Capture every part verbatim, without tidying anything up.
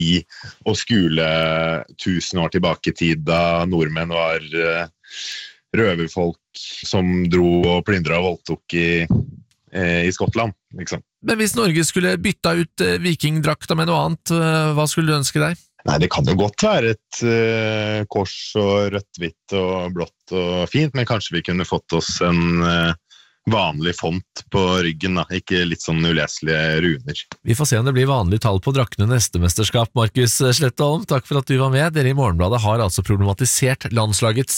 i å skule tusen år tilbake i tid, da nordmenn var røverfolk som dro og plyndret og voldtok i, i Skottland, liksom. Men hvis Norge skulle bytta ut vikingdrakta med noe annet, hva skulle du ønske deg? Nei, det kan jo godt være et uh, kors og rødt, hvitt og blått og fint, men kanskje vi kunne fått oss en uh, vanlig font på ryggen, da. Ikke litt sånn uleselige runer. Vi får se om det blir vanlig tall på draktene neste mesterskap, Markus Slettholm. Takk for at du var med. Dere i Morgenbladet har altså problematisert landslagets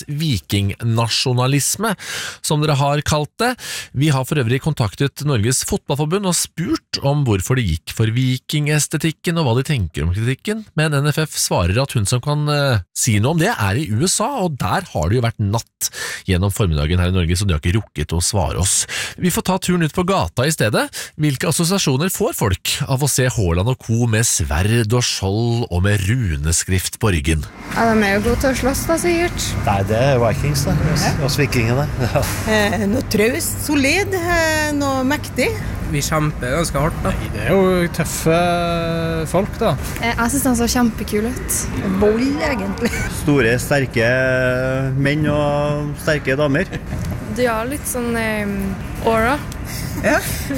vikingnasjonalisme, som dere har kalt det. Vi har for øvrig kontaktet Norges Fotballforbund og spurt om hvorfor det gikk for vikingestetikken og hva de tenker om kritikken, men N F F svarer at hun som kan uh, si noe om det er i U S A, og der har det jo vært natt gjennom formiddagen her i Norge, så de har ikke rukket å svare oss. Vi får ta turen ut på gata i stedet. Hvilke assosiasjoner får folk av å se Haaland og co. med sverd og skjold og med runeskrift på ryggen? Ja, de er jo gode til å slåss da, sikkert. Nei, det er Vikings da, oss vikingene. Ja. Eh, noe traust, solid, eh, noe mektig. Vi kjemper ganske hardt da. Nei, det er jo tøffe folk da. Jeg synes han så kjempekul ut. Vold, egentlig. Store, sterke menn og sterke damer. Du har litt sånn um, aura. Ja.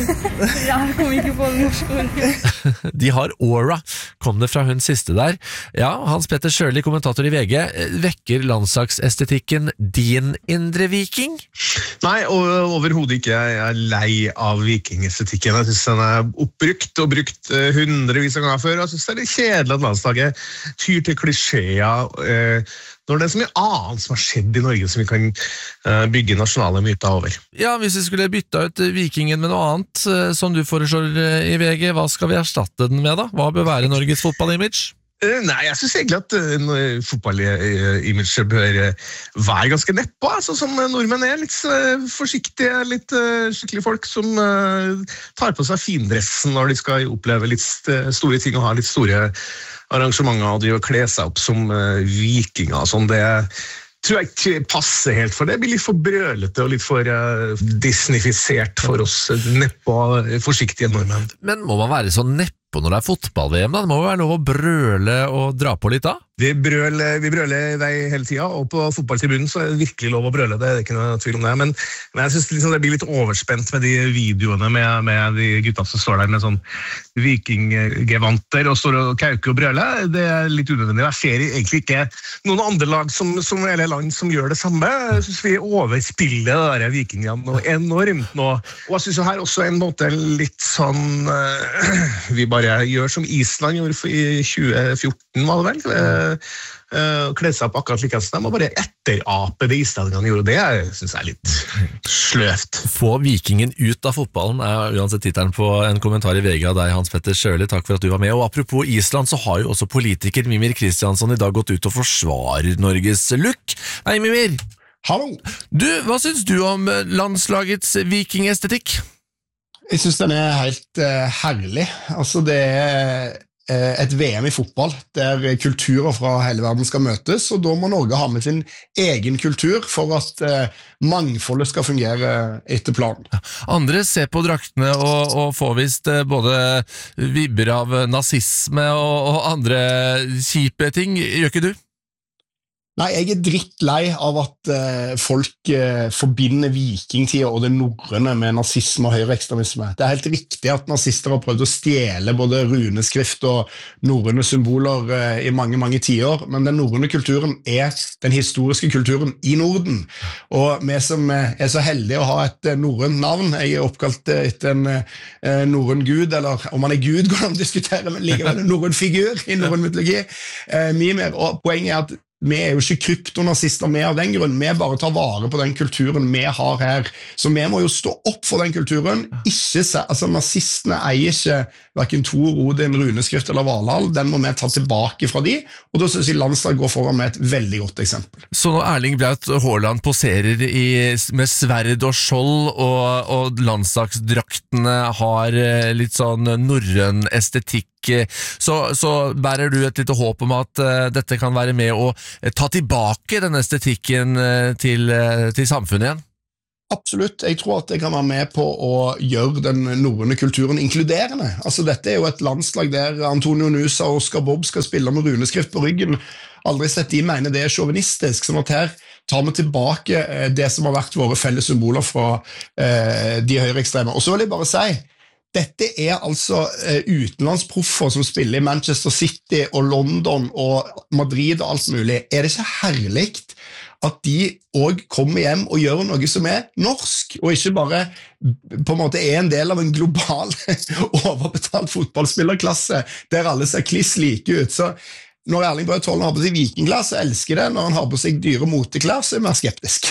Ja, jeg kom ikke på det norske ordet. De har aura, kom det fra hun siste der. Ja, Hans Petter Sjøli, kommentator i V G, vekker landslagsestetikken din indre viking? Nei, overhodet ikke. Jeg er lei av vikingestetikken. Jeg synes den er oppbrukt og brukt hundrevis av ganger før. Jeg synes det er litt kjedelig at landslaget tyr til klisjéer, når det er så mye annet som har skjedd i Norge som vi kan uh, bygge nasjonale myter over. Ja, hvis vi skulle bytte ut vikingen med noe annet, uh, som du foreslår uh, i V G, hva skal vi erstatte den med da? Hva bør være Norges fotballimage? Uh, nei, jeg synes egentlig at uh, fotballimage bør uh, være ganske neppe, altså, som nordmenn er. Litt uh, forsiktige, litt uh, skikkelige folk som uh, tar på seg findressen når de skal oppleve litt st- store ting og ha litt store arrangementer, og de å kle seg opp som uh, vikinger og sånn, det tror jeg ikke passer helt, for det blir litt for brølete og litt for uh, disneyfisert for oss neppe og forsiktige nordmenn. Men må man være så neppe når det er fotball-V M da? Det må jo være lov å brøle og dra på litt da? Vi brøler, vi brøler vei hele tiden, og på fotballtribunen så er det virkelig lov å brøle, det er ikke noe tvil om det, men, men jeg synes liksom det blir litt overspent med de videoene med, med de gutta som står der med sånn vikinggevanter og står og kauker og brøler. Det er litt unødvendig. Jeg ser egentlig ikke noen andre lag som, som hele land som gjør det samme. Jeg synes vi overspiller det der vikingene noe enormt nå, og jeg synes jo her også en måte litt sånn uh, vi bare gjør som Island gjorde i tjue fjorten, var det vel? Uh, Uh, kle seg opp akkurat like som de, og bare etterape det islendingene gjorde. Det synes jeg er litt sløvt. Få vikingen ut av fotballen er uansett titelen på en kommentar i V G av deg, Hans Petter Sjøli. Takk for at du var med. Og apropos Island, så har jo også politiker Mimir Kristiansson i dag gått ut og forsvarer Norges look. Hei, Mimir! Hallo! Du, hva synes du om landslagets vikingestetikk? Jeg synes den er helt uh, herlig. Altså, det er et V M i fotball, der kulturer fra hele verden skal møtes, og da må Norge ha med sin egen kultur for at eh, mangfoldet skal fungere etter planen. Andre ser på draktene og, og får vist eh, både vibber av nazisme og, og andre kjipe ting. Gjør ikke du? Nei, jeg er drittlei av at uh, folk uh, forbinder vikingtida og det norrøne med nazisme og høyreekstremisme. Det er helt riktig at nazister har prøvd å stjele både runeskrift og norrøne symboler uh, i mange, mange tiår, men den norrøne kulturen er den historiske kulturen i Norden. Og vi som uh, er så heldige å ha et uh, norrønt navn, jeg er oppkalt uh, etter en uh, norrøn gud, eller om han er gud går det an å diskutere, men likevel en norrøn figur i norrøn mytologi. Uh, mye mer, og poenget er at vi er jo ikke kryptonazister med av den grunn, vi bare tar vare på den kulturen vi har her, så vi må jo stå opp for den kulturen, ikke se, altså nazistene eier ikke hverken Thor, Odin, runeskrift eller Valhall, den må vi ta tilbake fra de, og da synes jeg landslaget går foran med et veldig godt eksempel. Så når Erling Braut Haaland poserer i, med sverd og skjold, og, og landslagsdraktene har litt sånn norrøn estetikk, så, så bærer du et lite håp om at uh, dette kan være med å uh, ta tilbake denne estetikken uh, til, uh, til samfunnet igjen? Absolutt. Jeg tror at det kan være med på å gjøre den norrøne kulturen inkluderende. Altså, dette er jo et landslag der Antonio Nusa og Oscar Bob skal spille med runeskrift på ryggen. Aldri sett de mener det er sjåvinistisk, sånn at her tar vi tilbake det som har vært våre felles symboler fra eh, de høyreekstreme. Og så vil jeg bare si, dette er altså eh, utenlandsproffer som spiller i Manchester City og London og Madrid og alt mulig. Er det ikke herligt at de også kommer hjem og gjør noe som er norsk, og ikke bare på en måte er en del av en global overbetalt fotballspillerklasse, der alle ser kliss like ut. Så når Erling Braut Haaland har på seg vikingklær, så elsker det. Når han har på seg dyre moteklær, så er jeg mer skeptisk.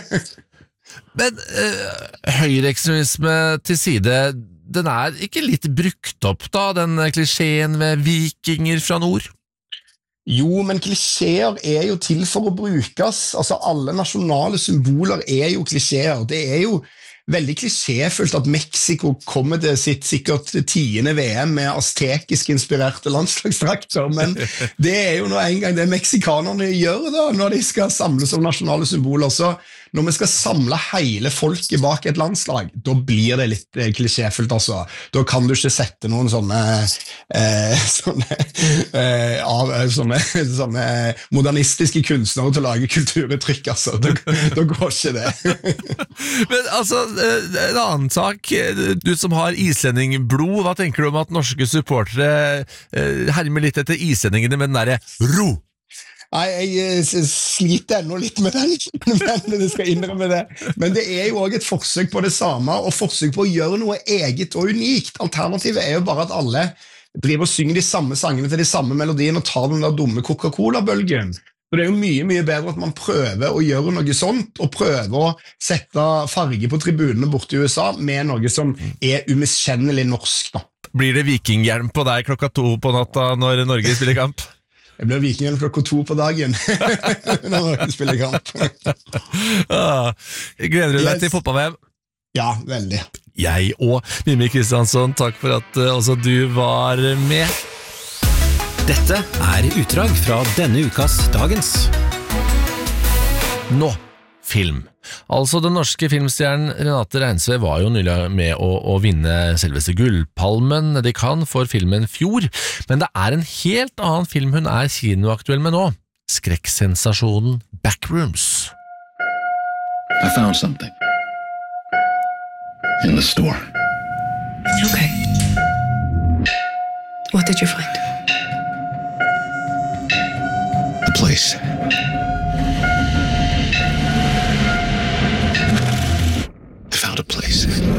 Men øh, høyreekstremisme til side, den er ikke litt brukt opp da, den klisjeen med vikinger fra nord? Jo, men klisjeer er jo til for å brukes. Altså, alle nasjonale symboler er jo klisjeer. Det er jo veldig klisjefullt at Mexico kommer til sitt sikkert tiende V M med aztekisk inspirerte landslagsdrakter, men det er jo nå en gang det meksikanerne gjør da, når de skal samles om nasjonale symboler. Så når vi skal samle hele folket bak et landslag, da blir det litt eh, klisjefullt, altså. Da kan du ikke sette noen sånne, eh, sånne, eh, av, sånne, sånne modernistiske kunstnere til å lage kulturuttrykk, altså. Da, da går ikke det. Men altså, en annen sak, du som har islendingblod, hva tenker du om at norske supportere hermer litt etter islendingene med den der ro? Nei, jeg sliter ennå litt med den, men jeg skal innrømme det. Men det er jo også et forsøk på det samme, og forsøk på å gjøre noe eget og unikt. Alternativet er jo bare at alle driver og synger de samme sangene til de samme melodiene og tar den der dumme Coca-Cola-bølgen. Så det er jo mye, mye bedre at man prøver å gjøre noe sånt, og prøver å sette farge på tribunene borte i U S A med noe som er umiskjennelig norsk, da. Blir det vikinghjelm på deg klokka to på natta når Norge spiller kamp? Jeg blir vikinghjelm klokka to på dagen når Norge spiller kamp. ah, gleder du deg yes. til fotball-V M? Ja, veldig. Jeg og Mimmi Kristiansson, takk for at uh, også du var med. Dette er utdrag fra denne ukas Dagens. Nå, film. Altså, den norske filmstjernen Renate Reinsve var jo nylig med å, å vinne selveste Gullpalmen de Cannes for filmen Fjord, men det er en helt annen film hun er kinoaktuell med nå. Skrekksensasjonen Backrooms. I found something in the store. Okay. What did you find? The place. A place.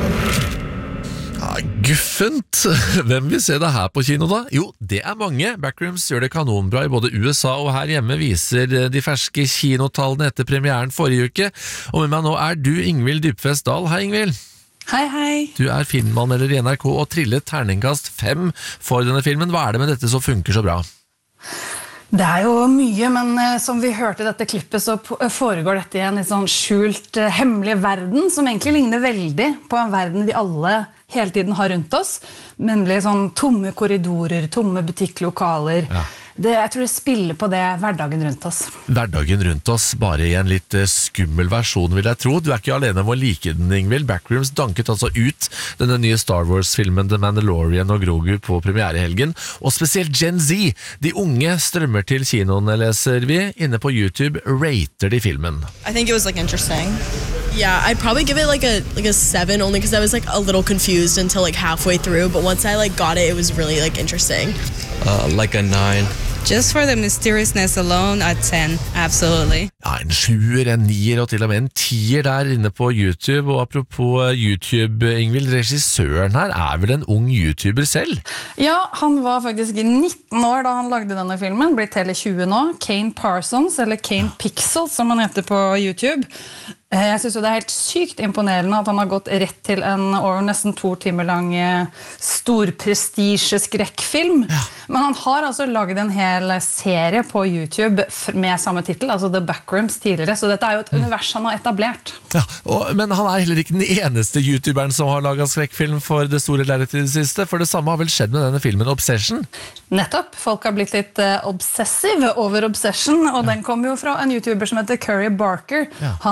Ja, guffent. Hvem vil se det her på kino da? Jo, det er mange. Backrooms gjør det kanonbra i både U S A og her hjemme, viser de ferske kinotallene etter premieren forrige uke. Og med meg nå er du Ingvild Dybfest Dahl. Hei Ingvild. Hei, hei. Du er filmanmelder i N R K og trillet terningkast fem for denne filmen. Hva er det med dette som funker så bra? Det er jo mye, men uh, som vi hørte i dette klippet, så foregår dette i en litt sånn skjult, uh, hemmelig verden, som egentlig ligner veldig på en verden vi alle hele tiden har rundt oss, nemlig sånn tomme korridorer, tomme butikklokaler. Ja. Det, jeg tror det spiller på det hverdagen rundt oss. Hverdagen rundt oss, bare i en litt skummel versjon, vil jeg tro. Du er ikke alene om å like den, Ingvild. Backrooms danket altså ut denne nye Star Wars-filmen The Mandalorian og Grogu på premierehelgen, og spesielt Gen Z. De unge strømmer til kinoene, leser vi. Inne på YouTube rater de filmen. I think it was like interesting. Yeah, I'd probably give it like a like a seven, only because I was like a little confused until like halfway through, but once I like got it, it was really like interesting. Uh, like a nine. Just for the mysteriousness alone, at ten, absolutely. Ja, en sjuer, en nier og til og med en tier der inne på YouTube. Og apropos YouTube, Ingvild, regissøren her er vel en ung YouTuber selv? Ja, han var faktisk nitten år da han lagde denne filmen, blitt hele tjue nå. Kane Parsons, eller Kane Pixels som han heter på YouTube. Jeg synes jo det er helt sykt imponerende at han har gått rett til en over nesten to timer lang storprestige skrekkfilm. Ja. Men han har altså laget en hel serie på YouTube med samme titel, altså The Backrooms tidligere, så dette er jo et mm. univers han har etablert. Ja, og, men han er heller ikke den eneste YouTuberen som har laget skrekkfilm for det store lerretet i det siste, for det samme har vel skjedd med denne filmen Obsession? Nettopp, folk har blitt litt uh, obsessive over Obsession, og ja. Den kommer jo fra en YouTuber som heter Curry Barker. Ja. Han har vært en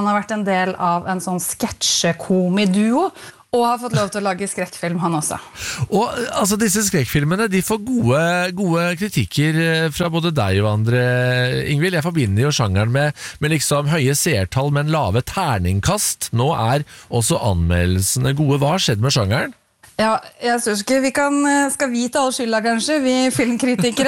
en del av en sånn sketsjekomiduo, og har fått lov til å lage skrekkfilm han også. Og altså, disse skrekkfilmene, de får gode, gode kritikker fra både deg og andre, Ingvild. Jeg forbinder jo sjangeren med, med liksom høye seertall, men lave terningkast. Nå er også anmeldelsene gode. Hva har skjedd med sjangeren? Ja, jeg synes ikke vi kan, skal vi ta all skylda kanskje, vi filmkritikere.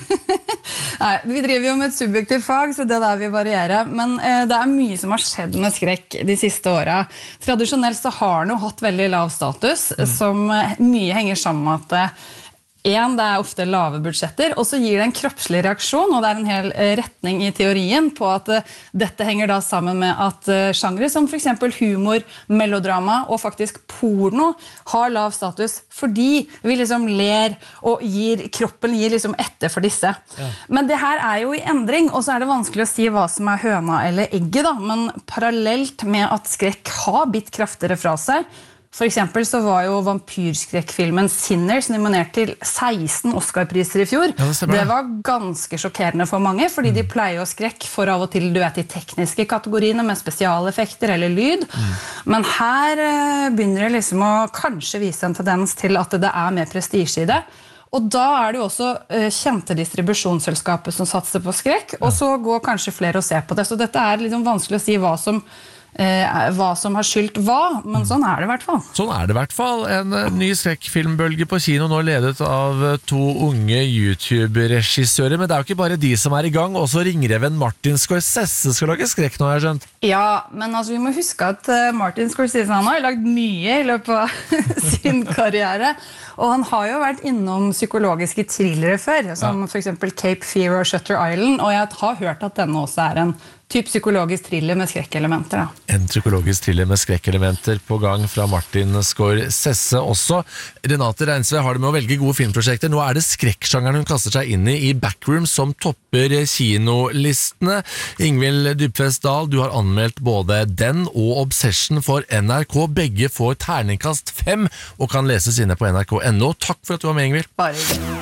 Nei, vi driver jo med et subjektivt fag, så det der vil variere. Men eh, det er mye som har skjedd med skrekk de siste årene. Tradisjonelt så har den jo hatt veldig lav status, mm. som eh, mye henger sammen med at eh, En, det er ofte lave budsjetter, og så gir det en kroppslig reaksjon, og det er en hel retning i teorien på at uh, dette henger da sammen med at uh, sjangre som for eksempel humor, melodrama og faktisk porno har lav status fordi vi liksom ler og gir, kroppen gir liksom etter for disse. Ja. Men det her er jo i endring, og så er det vanskelig å si hva som er høna eller egget da, men parallelt med at skrekk har bitt kraftigere fra seg. For eksempel så var jo vampyrskrekkfilmen Sinners nominert til seksten Oscar-priser i fjor. Ja, det, det var ganske sjokkerende for mange, fordi mm. de pleier jo skrekk for av og til du vet de tekniske kategoriene med spesialeffekter eller lyd. Mm. Men her eh, begynner det liksom å kanskje vise en tendens til at det er mer prestige i det. Og da er det jo også eh, kjente distribusjonsselskapet som satser på skrekk, ja. Og så går kanskje flere og ser på det. Så dette er liksom vanskelig å si hva som Eh, hva som har skyldt hva, men sånn er det i hvert fall. Sånn er det i hvert fall. En uh, ny skrekkfilmbølge på kino nå ledet av uh, to unge YouTube-regissører, men det er jo ikke bare de som er i gang, også ringreven Martin Scorsese skal lage skrekk nå, har jeg skjønt. Ja, men altså vi må huske at uh, Martin Scorsese han har lagd mye i løpet av sin karriere, og han har jo vært innom psykologiske thrillere før, som ja. For eksempel Cape Fear og Shutter Island, og jeg har hørt at denne også er en typ psykologisk thriller med skrekkelementer. Da. En psykologisk thriller med skrekkelementer på gang fra Martin Scorsese også. Renate Reinsve har det med å velge gode filmprosjekter. Nå er det skrekksjangeren hun kaster seg inn i i Backroom som topper kinolistene. Ingvild Dybfest Dahl, du har anmeldt både den og Obsession for N R K. Begge får terningkast fem og kan leses inne på N R K punktum N O. Takk for at du var med, Ingvild. Bare ikke.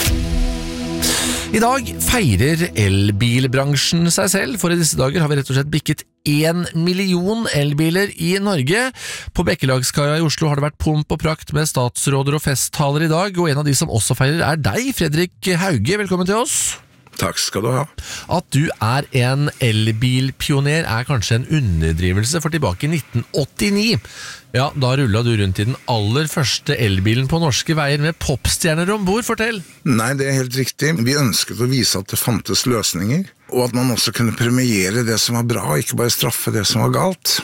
I dag feirer elbilbransjen seg selv, for i disse dager har vi rett og slett bikket en million elbiler i Norge. På Bekkelagskaia i Oslo har det vært pomp og prakt med statsråder og festtaler i dag, og en av de som også feirer er deg, Fredrik Hauge. Velkommen til oss. Takk skal du ha. At du er en elbilpioner er kanskje en underdrivelse, for tilbake i nitten åttini, ja, da rullet du rundt i den aller første elbilen på norske veier med popstjerner ombord. Fortell! Nei, det er helt riktig. Vi ønsket å vise at det fantes løsninger, og at man også kunne premiere det som var bra, ikke bare straffe det som var galt.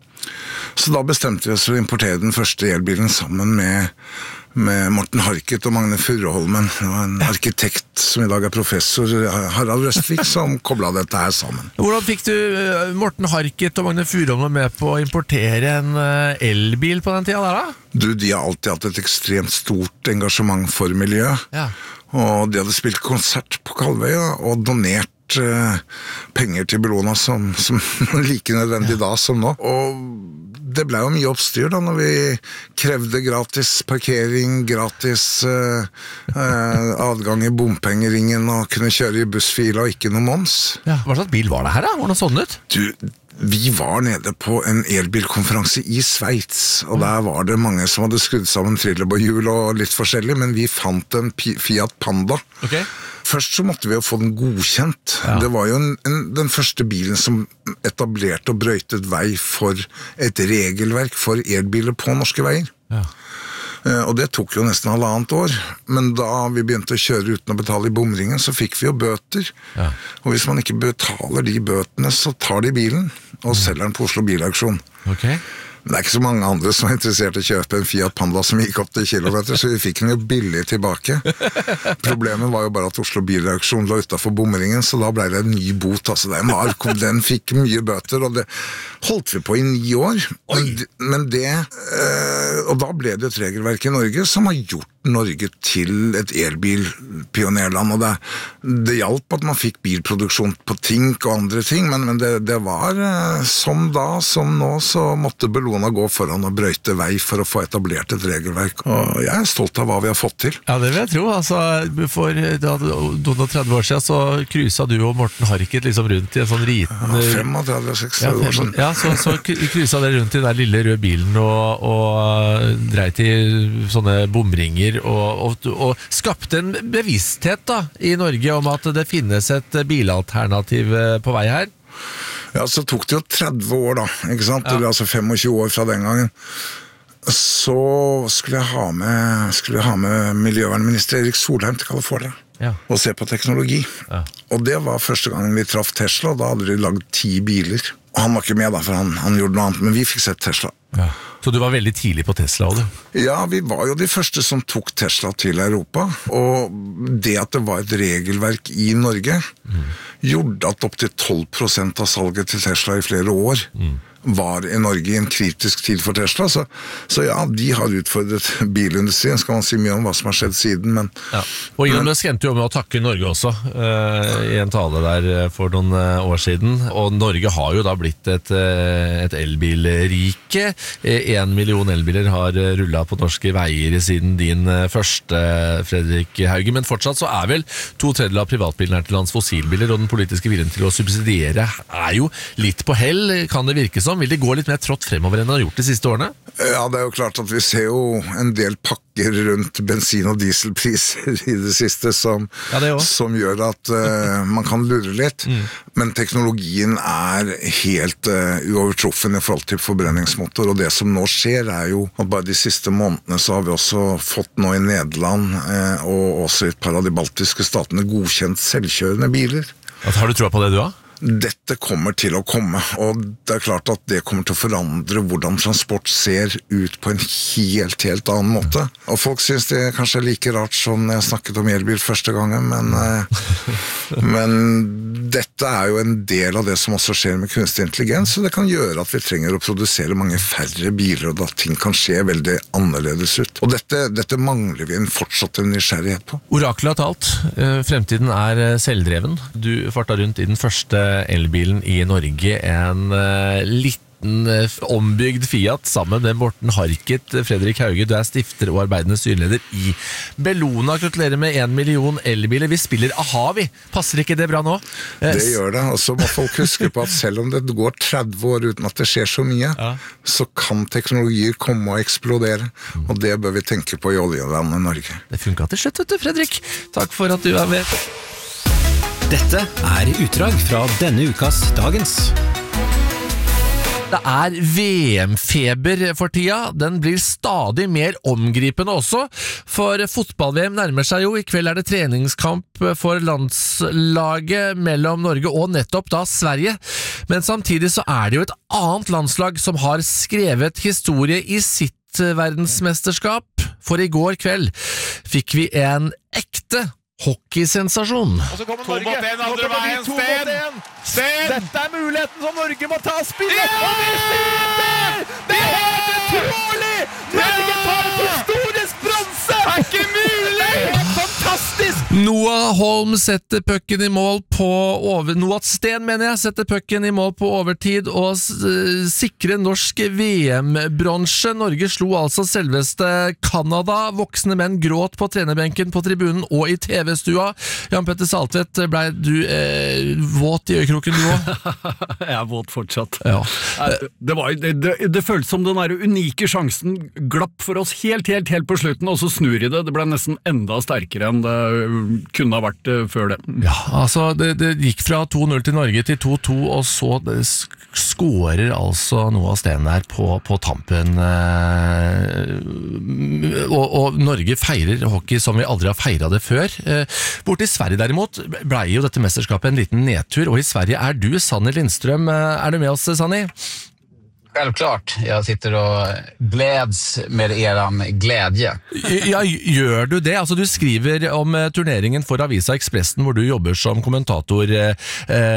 Så da bestemte vi oss for å importere den første elbilen sammen med med Morten Harket og Magne Furuholmen. Det var en arkitekt som i dag er professor, Harald Røstvik, som koblet dette her sammen. Hvordan fikk du Morten Harket og Magne Furuholmen med på å importere en elbil på den tida der da? Du, de har alltid hatt et ekstremt stort engasjement for miljøet. Ja. Og de hadde spilt konsert på Kalvøya og donert uh, penger til Bellona som, som like nødvendig ja. Da som nå. Og det ble jo mye oppstyr da, når vi krevde gratis parkering, gratis uh, uh, adgang i bompengeringen og kunne kjøre i bussfila og ikke noe moms. Ja, hva slags bil var det her da? Hvordan sånn ut? Du, vi var nede på en elbilkonferanse i Sveits, og der var det mange som hadde skrudd sammen trillebårhjul og litt forskjellig, men vi fant en Fiat Panda. Ok. Først så måtte vi jo få den godkjent. Ja. Det var jo en, en, den første bilen som etablerte og brøytet vei for et regelverk for elbiler på norske veier. Ja. Uh, og det tok jo nesten halvannet år. Men da vi begynte å kjøre uten å betale i bomringen, så fikk vi jo bøter. Ja. Og hvis man ikke betaler de bøtene, så tar de bilen og selger den på Oslo Bilauksjon. Ok. Men det er ikke så mange andre som er interessert i å kjøpe en Fiat Panda som gikk opp til kilometer, så vi fikk den jo billig tilbake. Problemet var jo bare at Oslo Bilauksjon lå utenfor bomringen, så da ble det en ny bot. Altså, den, var, den fikk mye bøter, og det holdt vi på i ni år. Men, men det, øh, og da ble det et regelverk i Norge som har gjort Norge til et elbilpionerland, og det, det hjalp at man fikk bilproduksjon på Tink og andre ting, men, men det, det var, som da, som nå, så måtte Bellona Barcelona gå foran og brøyte vei for å få etablert et regelverk, og jeg er stolt av hva vi har fått til. Ja, det vil jeg tro. Altså, for da, noen og tretti år siden så cruiset du og Morten Harket liksom rundt i en sånn riten... Ja, femogtredve seksogtredve år siden. Ja, så, så cruiset dere rundt i den der lille røde bilen og, og dreit i sånne bomringer og, og, og skapte en bevissthet da, i Norge om at det finnes et bilalternativ på vei her. Ja, så tok det jo tretti år da, ikke sant? Ja. Det ble altså tjuefem år fra den gangen. Så skulle jeg ha med, skulle jeg ha med miljøvernminister Erik Solheim til California. Ja. Og se på teknologi. Ja. Og det var første gangen vi traff Tesla, da hadde de lagd ti biler. Og han var ikke med da, for han, han gjorde noe annet, men vi fikk sett Tesla. Ja. Så du var veldig tidlig på Tesla også? Ja, vi var jo de første som tok Tesla til Europa, og det at det var et regelverk i Norge, mm. gjorde at opp til tolv prosent av salget til Tesla i flere år mm. var i Norge i en kritisk tid for Tesla, så, så ja, de har utfordret bilindustrien, skal man si mye om hva som har skjedd siden, men... Ja. Og Elon Musk endte jo med å takke Norge også, uh, i en tale der for noen uh, år siden, og Norge har jo da blitt et, uh, et elbilrike. En million elbiler har rullet på norske veier siden din uh, første, Fredrik Hauge, men fortsatt så er vel to tredjedeler av privatbilen her til lands fossilbiler, og den politiske viljen til å subsidiere er jo litt på hell, kan det virke som. Vil det gå litt mer trått fremover enn det har gjort de siste årene? Ja, det er jo klart at vi ser jo en del pakker rundt bensin- og dieselpriser i det siste som, ja, det som gjør at uh, man kan lure litt. Mm. Men teknologien er helt uh, uovertruffen i forhold til forbrenningsmotor, og det som nå skjer er jo at bare de siste månedene så har vi også fått nå i Nederland uh, og også i et par av de baltiske statene godkjent selvkjørende biler. Har du troa på det du har? Dette kommer til å komme, og det er klart at det kommer til å forandre hvordan transport ser ut på en helt, helt annen måte. Og folk synes det kanskje er like rart som jeg snakket om elbil første gangen, men, men dette er jo en del av det som også skjer med kunstig intelligens, og det kan gjøre at vi trenger å produsere mange færre biler, og at ting kan skje veldig annerledes ut. Og dette, dette mangler vi en fortsatt en nysgjerrighet på. Oraklet har talt. Fremtiden er selvdreven. Du farta rundt i den første elbilen i Norge, en uh, liten uh, ombygd Fiat sammen med Morten Harket. Fredrik Hauge, du er stifter og arbeidende styreleder i Bellona. Gratulerer med en million elbiler. Vi spiller A-ha, vi. Passer ikke det bra nå? Det uh, gjør det, og så må folk huske på at selv om det går tretti år uten at det skjer så mye, ja. så kan teknologier komme og eksplodere, mm. og det bør vi tenke på i oljelandet Norge. Det funket til slutt, vet du, Fredrik. Takk for at du er med. Dette er utdrag fra denne ukas Dagens. Det er V M-feber for tida. Den blir stadig mer omgripende også, for fotball-V M nærmer seg jo. I kveld er det treningskamp for landslaget mellom Norge og nettopp da Sverige. Men samtidig så er det jo et annet landslag som har skrevet historie i sitt verdensmesterskap. For i går kveld fikk vi en ekte hockeysensasjon. Og så kommer Norge. To mot en, andre veien, Sten. Sten! Dette er muligheten som Norge må ta spillet. Ja! Og vi skyter! Det er helt utrolig! Norge tar et historisk bronse! Det er ikke mulig! Det er helt fantastisk! Noah Holm setter pucken i mål på over... Noah Sten, mener jeg, setter pucken i mål på overtid og uh, sikrer norsk V M-bronse. Norge slo altså selveste Kanada. Voksne menn gråt på trenerbenken, på tribunen og i T V-stua. Jan Petter Saltvedt, ble du eh, våt i øyekroken du også? Jeg er våt fortsatt. Ja. Det, var, det, det, det føltes som den der unike sjansen glapp for oss helt, helt, helt på slutten, og så snur i det. Det ble nesten enda sterkere enn det kunne ha vært før det. Ja, altså det, det gikk fra to null til Norge til to to, og så skårer altså Noah Sten der på, på tampen. Og, og Norge feirer hockey som vi aldri har feiret det før. Bort i Sverige derimot ble jo dette mesterskapet en liten nedtur, og i Sverige er du, Sanny Lindstrøm. Er du med oss, Sanny? Självklart, jag sitter och gläds med eran glädje. Ja, gjør du det? Altså, du skriver om turneringen for Avisa Expressen, hvor du jobber som kommentator.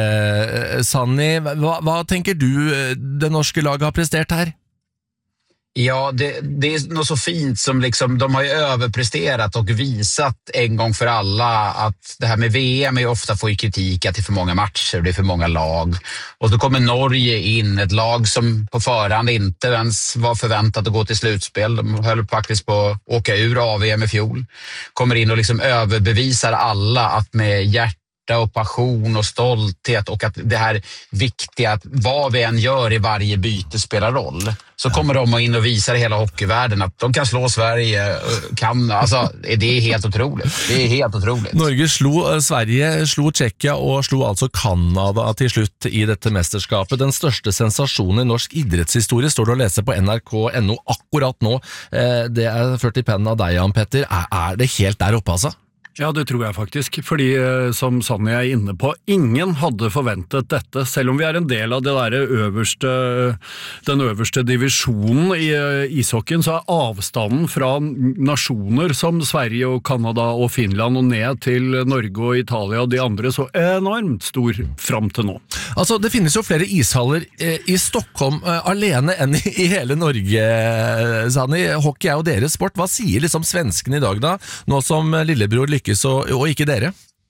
Eh, Sanny, hva, hva tenker du det norske laget har prestert her? Ja, det, det är något så fint som liksom, de har ju överpresterat och visat en gång för alla att det här med V M är ofta får ju kritik att det är för många matcher och det är för många lag. Och så kommer Norge in, ett lag som på förhand inte ens var förväntat att gå till slutspel. De höll faktiskt på att åka ur A V M i fjol. Kommer in och liksom överbevisar alla att med hjärta och passion och stolthet och att det här viktiga att vad vi än gör i varje byte spelar roll. Så kommer de in och visar i hela hockeyvärlden att de kan slå Sverige, kan, alltså det är helt otroligt. Det är helt otroligt. Norge slo Sverige, slo Tjekkia og slo altså Kanada til slutt i dette mesterskapet. Den største sensasjonen i norsk idrettshistorie står det å lese på N R K punktum N O akkurat nå. Det er ført i pennen av deg, Jan Petter. Er det helt der oppe, altså? Ja, det tror jeg faktisk, fordi som Sanne er inne på, ingen hadde forventet dette, selv om vi er en del av det der øverste, den øverste divisjonen i ishockeyen, så er avstanden fra nasjoner som Sverige og Kanada og Finland og ned til Norge og Italia og de andre så enormt stor frem til nå. Altså, det finnes jo flere ishaller i Stockholm alene enn i hele Norge, Sanne. Hockey er jo deres sport. Hva sier liksom svenskene i dag da, nå som lillebror lykkes og, og ikke dere?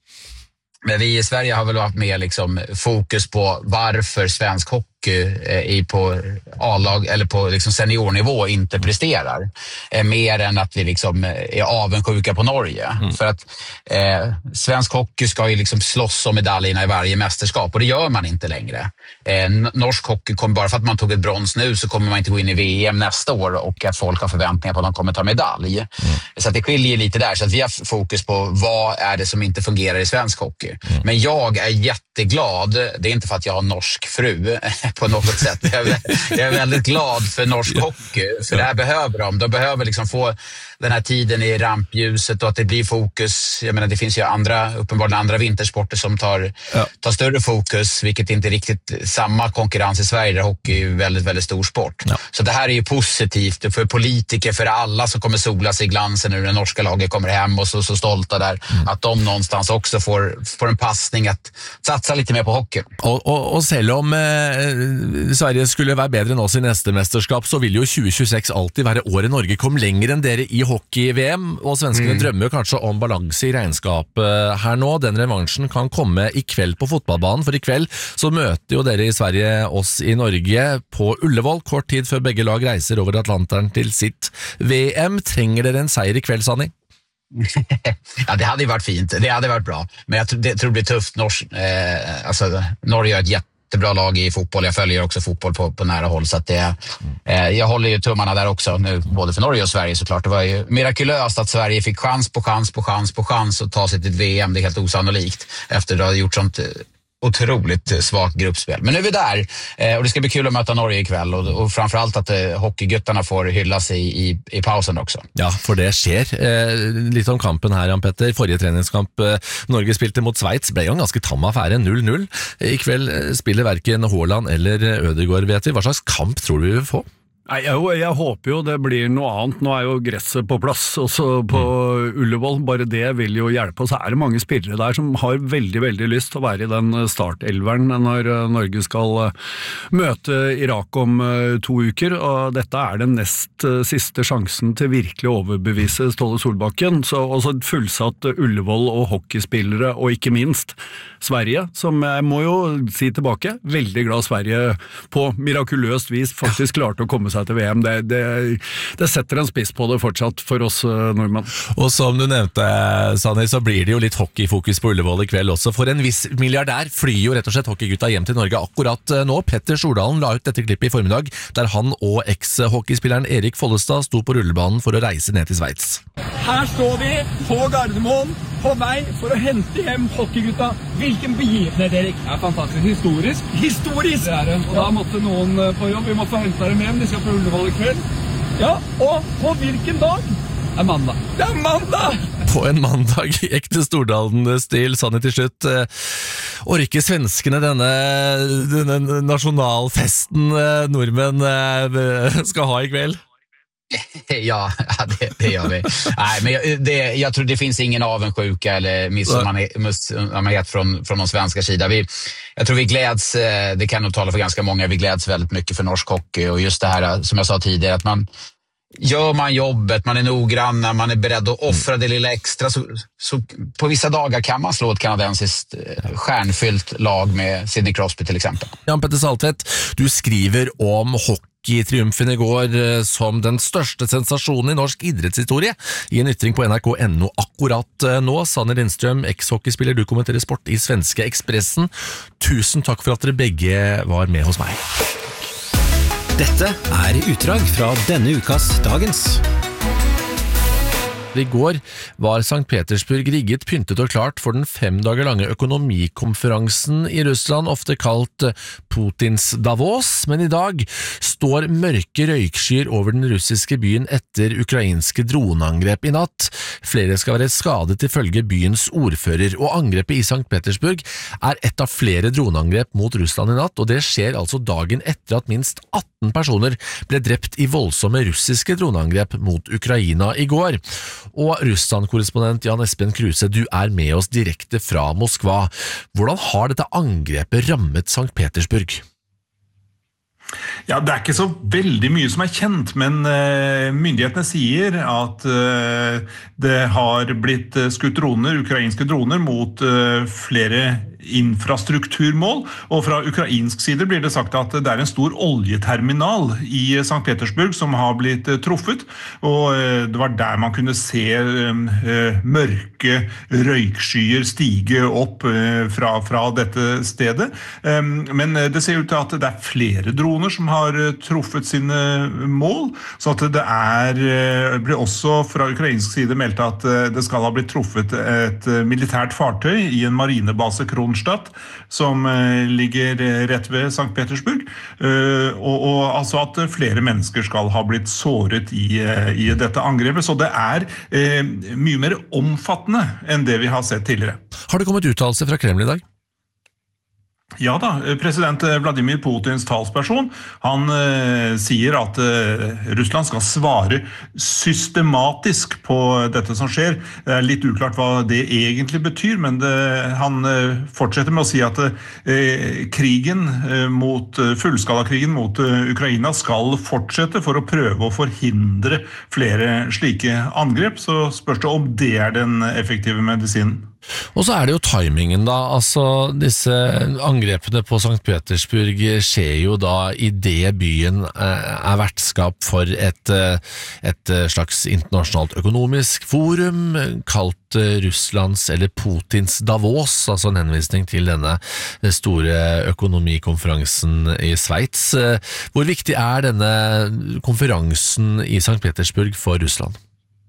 Men vi i Sverige har väl varit mer liksom fokus på varför svensk hockey i på A-lag eller på liksom seniornivå inte presterar. Eh, mer än att vi liksom är avundsjuka på Norge. Mm. För att eh, svensk hockey ska ju liksom slåss om medaljerna i varje mästerskap och det gör man inte längre. Eh, norsk hockey kommer bara för att man tog ett brons nu så kommer man inte gå in i V M nästa år och att folk har förväntningar på att de kommer ta medalj. Mm. Så att det skiljer lite där så att vi har fokus på vad är det som inte fungerar i svensk hockey. Mm. Men jag är jätteglad, det är inte för att jag har norsk fru på något sätt. Jag är, jag är väldigt glad för norsk hockey, för det här behöver de. De behöver liksom få den här tiden i rampljuset och att det blir fokus. Jag menar, det finns ju andra, uppenbarligen andra vintersporter som tar, ja. tar större fokus, vilket inte är riktigt samma konkurrens i Sverige där hockey är väldigt, väldigt stor sport. Ja. Så det här är ju positivt för politiker, för alla som kommer sola sig i glansen när det norska laget kommer hem och så, så stolta där, mm. att de någonstans också får, får en passning att satsa lite mer på hockey. Og, og, og selv om eh, Sverige skulle være bedre enn oss i neste mesterskap, så vil jo tjue tjueseks alltid være året Norge kom lenger enn dere i hockey-V M, og svenskene mm. drømmer kanskje om balanse i regnskapet her nå. Den revansjen kan komme i kveld på fotballbanen, for i kveld så møter jo dere i Sverige oss i Norge på Ullevål, kort tid før begge lag reiser over Atlanteren til sitt V M. Trenger dere en seier i kveld, Sanni? Ja, det hade ju varit fint. Det hade varit bra. Men jag tror det, tror det blir tufft. Nors, eh, alltså, Norge är ett jättebra lag i fotboll. Jag följer också fotboll på, på nära håll. Så att det, eh, jag håller ju tummarna där också nu, både för Norge och Sverige såklart. Det var ju mirakulöst att Sverige fick chans på chans på chans på chans att ta sig till ett V M. Det är helt osannolikt efter att ha gjort sånt otroligt svagt gruppspel. Men nu är vi där eh, och det ska bli kul att möta Norge ikväll och, och framförallt att eh, hockeyguttarna får hyllas i, i, i pausen också. Ja, for det skjer. Eh, litt om kampen her, Jan Petter. Forrige treningskamp eh, Norge spilte mot Schweiz ble jo en ganske tam affære, null null. I kveld eh, spiller hverken Haaland eller Ødegaard, vet vi. Hva slags kamp tror du vi vil få? Nei, jeg, jeg håper jo det blir noe annet. Nå er jo gresset på plass, også på mm. Ullevål. Bare det vil jo hjelpe. Og så er det mange spillere der som har veldig, veldig lyst til å være i den startelveren når Norge skal møte Irak om to uker. Og dette er den nest siste sjansen til virkelig å overbevise Ståle Solbakken. Så også et fullsatt Ullevål og hockeyspillere, og ikke minst Sverige, som jeg må jo si tilbake, veldig glad Sverige på mirakuløst vis faktisk klarte å komme seg til V M. Det, det, det setter en spiss på det fortsatt for oss nordmenn. Og som du nevnte, Sanni, så blir det jo litt hockeyfokus på Ullevål i kveld også. For en viss milliardær flyr jo rett og slett hockeygutta hjem til Norge akkurat nå. Petter Stordalen la ut dette klippet i formiddag, der han og eks-hockeyspilleren Erik Follestad sto på rullebanen for å reise ned til Schweiz. Her står vi på Gardermoen, på vei for å hente hjem hockeygutta. Hvilken begivenhet, Erik? Det er fantastisk. Historisk. Historisk! Det er det. Og da måtte noen på jobb. Vi må få hente dem hjem. De skal på Ullevål i kveld. Ja, og på hvilken dag? Det er mandag. Det er mandag! På en mandag, ekte Stordalen-stil, Sanne til slutt. Orker svenskene denne, denne nasjonalfesten nordmenn skal ha i kveld? Ja, det, det gör vi. Nej, men jag, det, jag tror det finns ingen avundsjuka eller missunnsamhet från, från de svenska sida. Vi, jag tror vi gläds, det kan nog tala för ganska många, vi gläds väldigt mycket för norsk hockey och just det här som jag sa tidigare, att man gör man jobbet, man är noggrann, man är beredd att offra det lilla extra, så, så på vissa dagar kan man slå ett kanadensiskt stjärnfyllt lag med Sidney Crosby till exempel. Jan Petter Saltvedt, du skriver om hockey triumfen i går som den største sensasjonen i norsk idrettshistorie i en ytring på N R K punktum N O akkurat nå. Sanne Lindstrøm, eks-hockeyspiller, du kommenterer sport i Svenska Expressen. Tusen takk for at dere begge var med hos meg. Dette er utdrag fra denne ukas Dagens. I går var Sankt Petersburg rigget, pyntet og klart for den fem dager lange økonomikonferansen i Russland, ofte kalt Putins Davos, men i dag står mørke røykskyer over den russiske byen etter ukrainske droneangrep i natt. Flere skal være skadet ifølge byens ordfører, og angrepet i Sankt Petersburg er et av flere droneangrep mot Russland i natt, og det skjer altså dagen etter at minst atten personer ble drept i voldsomme russiske droneangrep mot Ukraina i går. Og Russland-korrespondent Jan Espen Kruse, du er med oss direkte fra Moskva. Hvordan har dette angrepet rammet Sankt Petersburg? Ja, det er ikke så veldig mye som er kjent, men uh, myndighetene sier at uh, det har blitt skutt droner, ukrainske droner, mot uh, flere infrastrukturmål, og fra ukrainsk side blir det sagt at det er en stor oljeterminal i Sankt Petersburg som har blitt truffet, og det var der man kunne se mørke røykskyer stige opp fra, fra dette stedet. Men det ser ut til at det er flere droner som har truffet sine mål, så at det er, blir også fra ukrainsk side meldt at det skal ha blitt truffet et militært fartøy i en marinebase Kronstadt, som ligger rett ved Sankt Petersburg, og, og altså at flere mennesker skal ha blitt såret i, i dette angrepet, så det er eh, mye mer omfattende enn det vi har sett tidligere. Har det kommet uttalelse fra Kreml i dag? Ja da, president Vladimir Putins talsperson, han eh, sier at eh, Russland skal svare systematisk på dette som skjer. Det er litt uklart hva det egentlig betyr, men det, han eh, fortsetter med å si at eh, krigen eh, mot, fullskalakrigen mot eh, Ukraina skal fortsette for å prøve å forhindre flere slike angrep, så spørs det om det er den effektive medisinen. Og så er det jo timingen da, altså disse angrepene på Sankt Petersburg skjer jo da i det byen er vertskap for et, et slags internasjonalt økonomisk forum, kalt Russlands eller Putins Davos, altså en henvisning til denne store økonomikonferansen i Sveits. Hvor viktig er denne konferansen i Sankt Petersburg for Russland?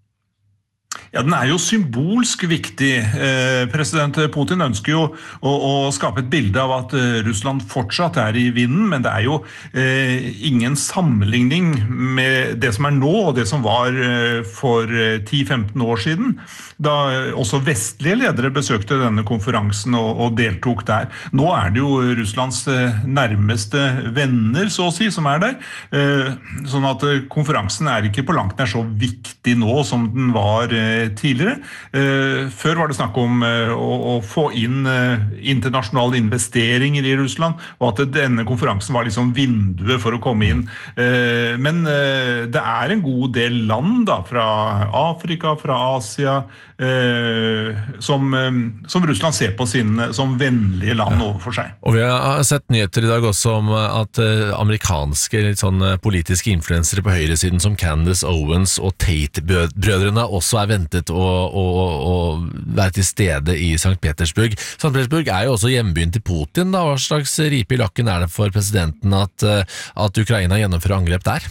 Ja, den er jo symbolsk viktig. Eh, president Putin ønsker jo å, å skape et bilde av at eh, Russland fortsatt er i vinden, men det er jo eh, ingen sammenligning med det som er nå og det som var eh, for ti til femten år siden, da også vestlige ledere besøkte denne konferansen og, og deltok der. Nå er det jo Russlands eh, nærmeste venner, så å si, som er der. Eh, sånn at eh, konferansen er ikke på langt nær så viktig nå som den var eh, tidligere. Før var det snakk om å, å få inn internasjonale investeringer i Russland, og at denne konferansen var liksom vinduet for å komme inn. Men det er en god del land da, fra Afrika, fra Asia, som, som Russland ser på sin, som vennlige land overfor seg. Og vi har sett nyheter i dag også om at amerikanske litt sånn politiske influensere på høyresiden som Candace Owens og Tate-brødrene også er ventet å, å, å være til stede i Sankt Petersburg. Sankt Petersburg er jo også hjembyen til Putin. Da. Hva slags ripe i lakken er det for presidenten at, at Ukraina gjennomfører angrep der?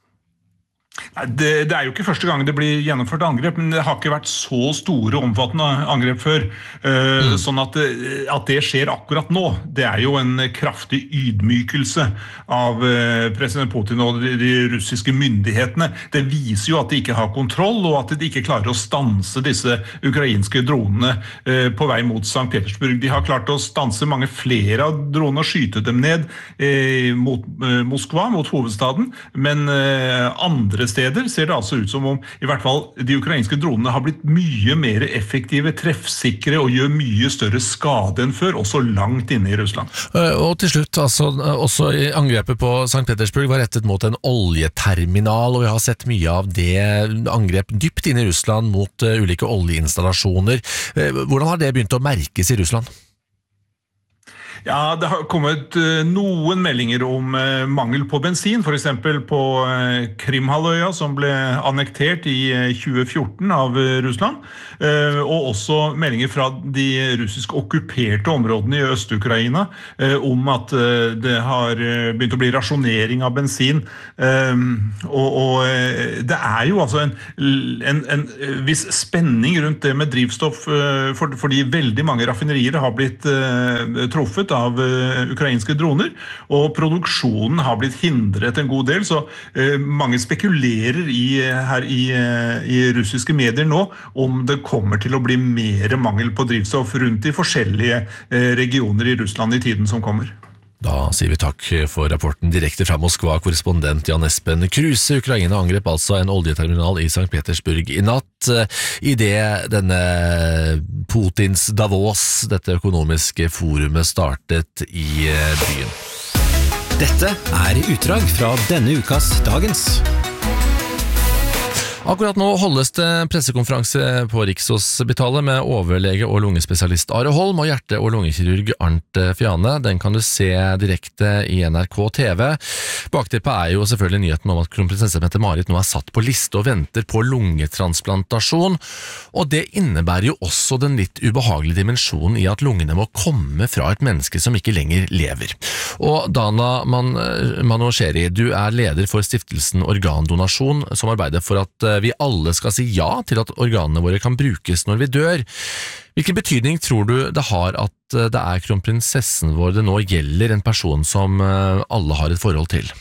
Det, det er jo ikke første gang det blir gjennomført angrep, men det har ikke vært så store omfattende angrep før. Uh, mm. Sånn at, at det skjer akkurat nå, det er jo en kraftig ydmykelse av uh, president Putin og de, de russiske myndighetene. Det viser jo at de ikke har kontroll, og at de ikke klarer å stanse disse ukrainske dronene uh, på vei mot Sankt Petersburg. De har klart å stanse mange flere av dronene og skyte dem ned uh, mot uh, Moskva, mot hovedstaden, men uh, andre steder steder ser det altså ut som om i hvert fall de ukrainske dronene har blitt mye mer effektive, treffsikre og gjør mye større skade enn før, også langt inne i Russland. Og til slutt, altså, også angrepet på Sankt Petersburg var rettet mot en oljeterminal, og vi har sett mye av det angrep dypt inne i Russland mot uh, ulike oljeinstallasjoner. Uh, hvordan har det begynt å merkes i Russland? Ja, det har kommet uh, noen meldinger om uh, mangel på bensin, for eksempel på uh, Krimhalvøya, som ble annektert i uh, tjue fjorten av uh, Russland, uh, og også meldinger fra de russisk okkuperte områdene i Øst-Ukraina uh, om at uh, det har uh, begynt å bli rasjonering av bensin. Um, og og uh, det er jo altså en, en, en viss spenning rundt det med drivstoff, uh, for, fordi veldig mange raffinerier har blitt uh, truffet av uh, ukrainske droner, og produksjonen har blitt hindret en god del, så uh, mange spekulerer i, her i, uh, i russiske medier nå om det kommer til å bli mer mangel på drivstoff rundt i forskjellige uh, regioner i Russland i tiden som kommer. Da sier vi takk for rapporten direkte fra Moskva, korrespondent Jan Espen Kruse. Ukraina angrep altså en oljeterminal i Sankt Petersburg i natt, i det denne Putins Davos, dette økonomiske forumet, startet i byen. Dette er utdrag fra denne ukas Dagens. Akkurat nå holdes det pressekonferanse på Rikshospitalet med overlege og lungespesialist Are Holm og hjerte- og lungekirurg Arnt Fjane. Den kan du se direkte i N R K T V. Bakteppet er jo selvfølgelig nyheten om at kronprinsesse Mette-Marit nå er satt på liste og venter på lungetransplantasjon, og det innebærer jo også den litt ubehagelige dimensjonen i at lungene må komme fra et menneske som ikke lenger lever. Og Dana Man Manosheri, du er leder for stiftelsen Organdonasjon, som arbeider for at vi alle skal si ja til at organene våre kan brukes når vi dør. Hvilken betydning tror du det har at det er kronprinsessen vår det nå gjelder, en person som alle har et forhold til?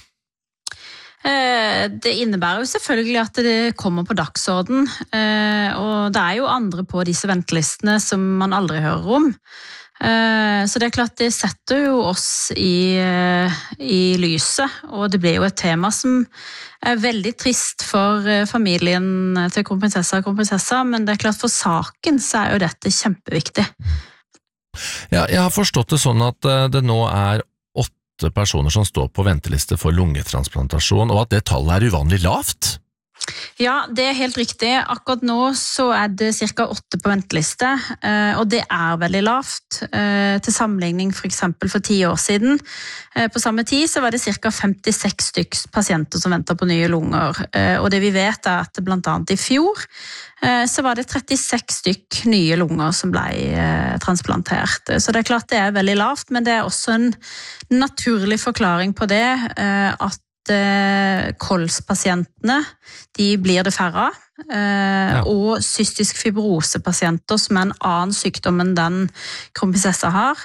Det innebærer jo selvfølgelig at det kommer på dagsorden, og det er jo andre på disse ventelistene som man aldri hører om. Så det er klart det setter jo oss i, i lyset, og det blir jo et tema som er veldig trist for familien til kronprinsessa og kronprinsessa, men det er klart for saken så er jo dette kjempeviktig. Ja, jeg har forstått det sånn at det nå er åtte personer som står på venteliste for lungetransplantasjon, og at det tallet er uvanlig lavt? Ja, det er helt riktig. Akkurat nå så er det cirka åtte på venteliste, og det er veldig lavt. Til sammenligning for eksempel for ti år siden. På samme tid så var det cirka femtiseks stykker pasienter som venter på nye lunger, og det vi vet er at blant annet i fjor så var det trettiseks stykk nye lunger som ble transplantert. Så det er klart det er veldig lavt, men det er også en naturlig forklaring på det, at kolspasientene, de blir det færre av, ja. Og cystisk fibrosepasienter, som er en annen sykdom enn den kronprinsessa har,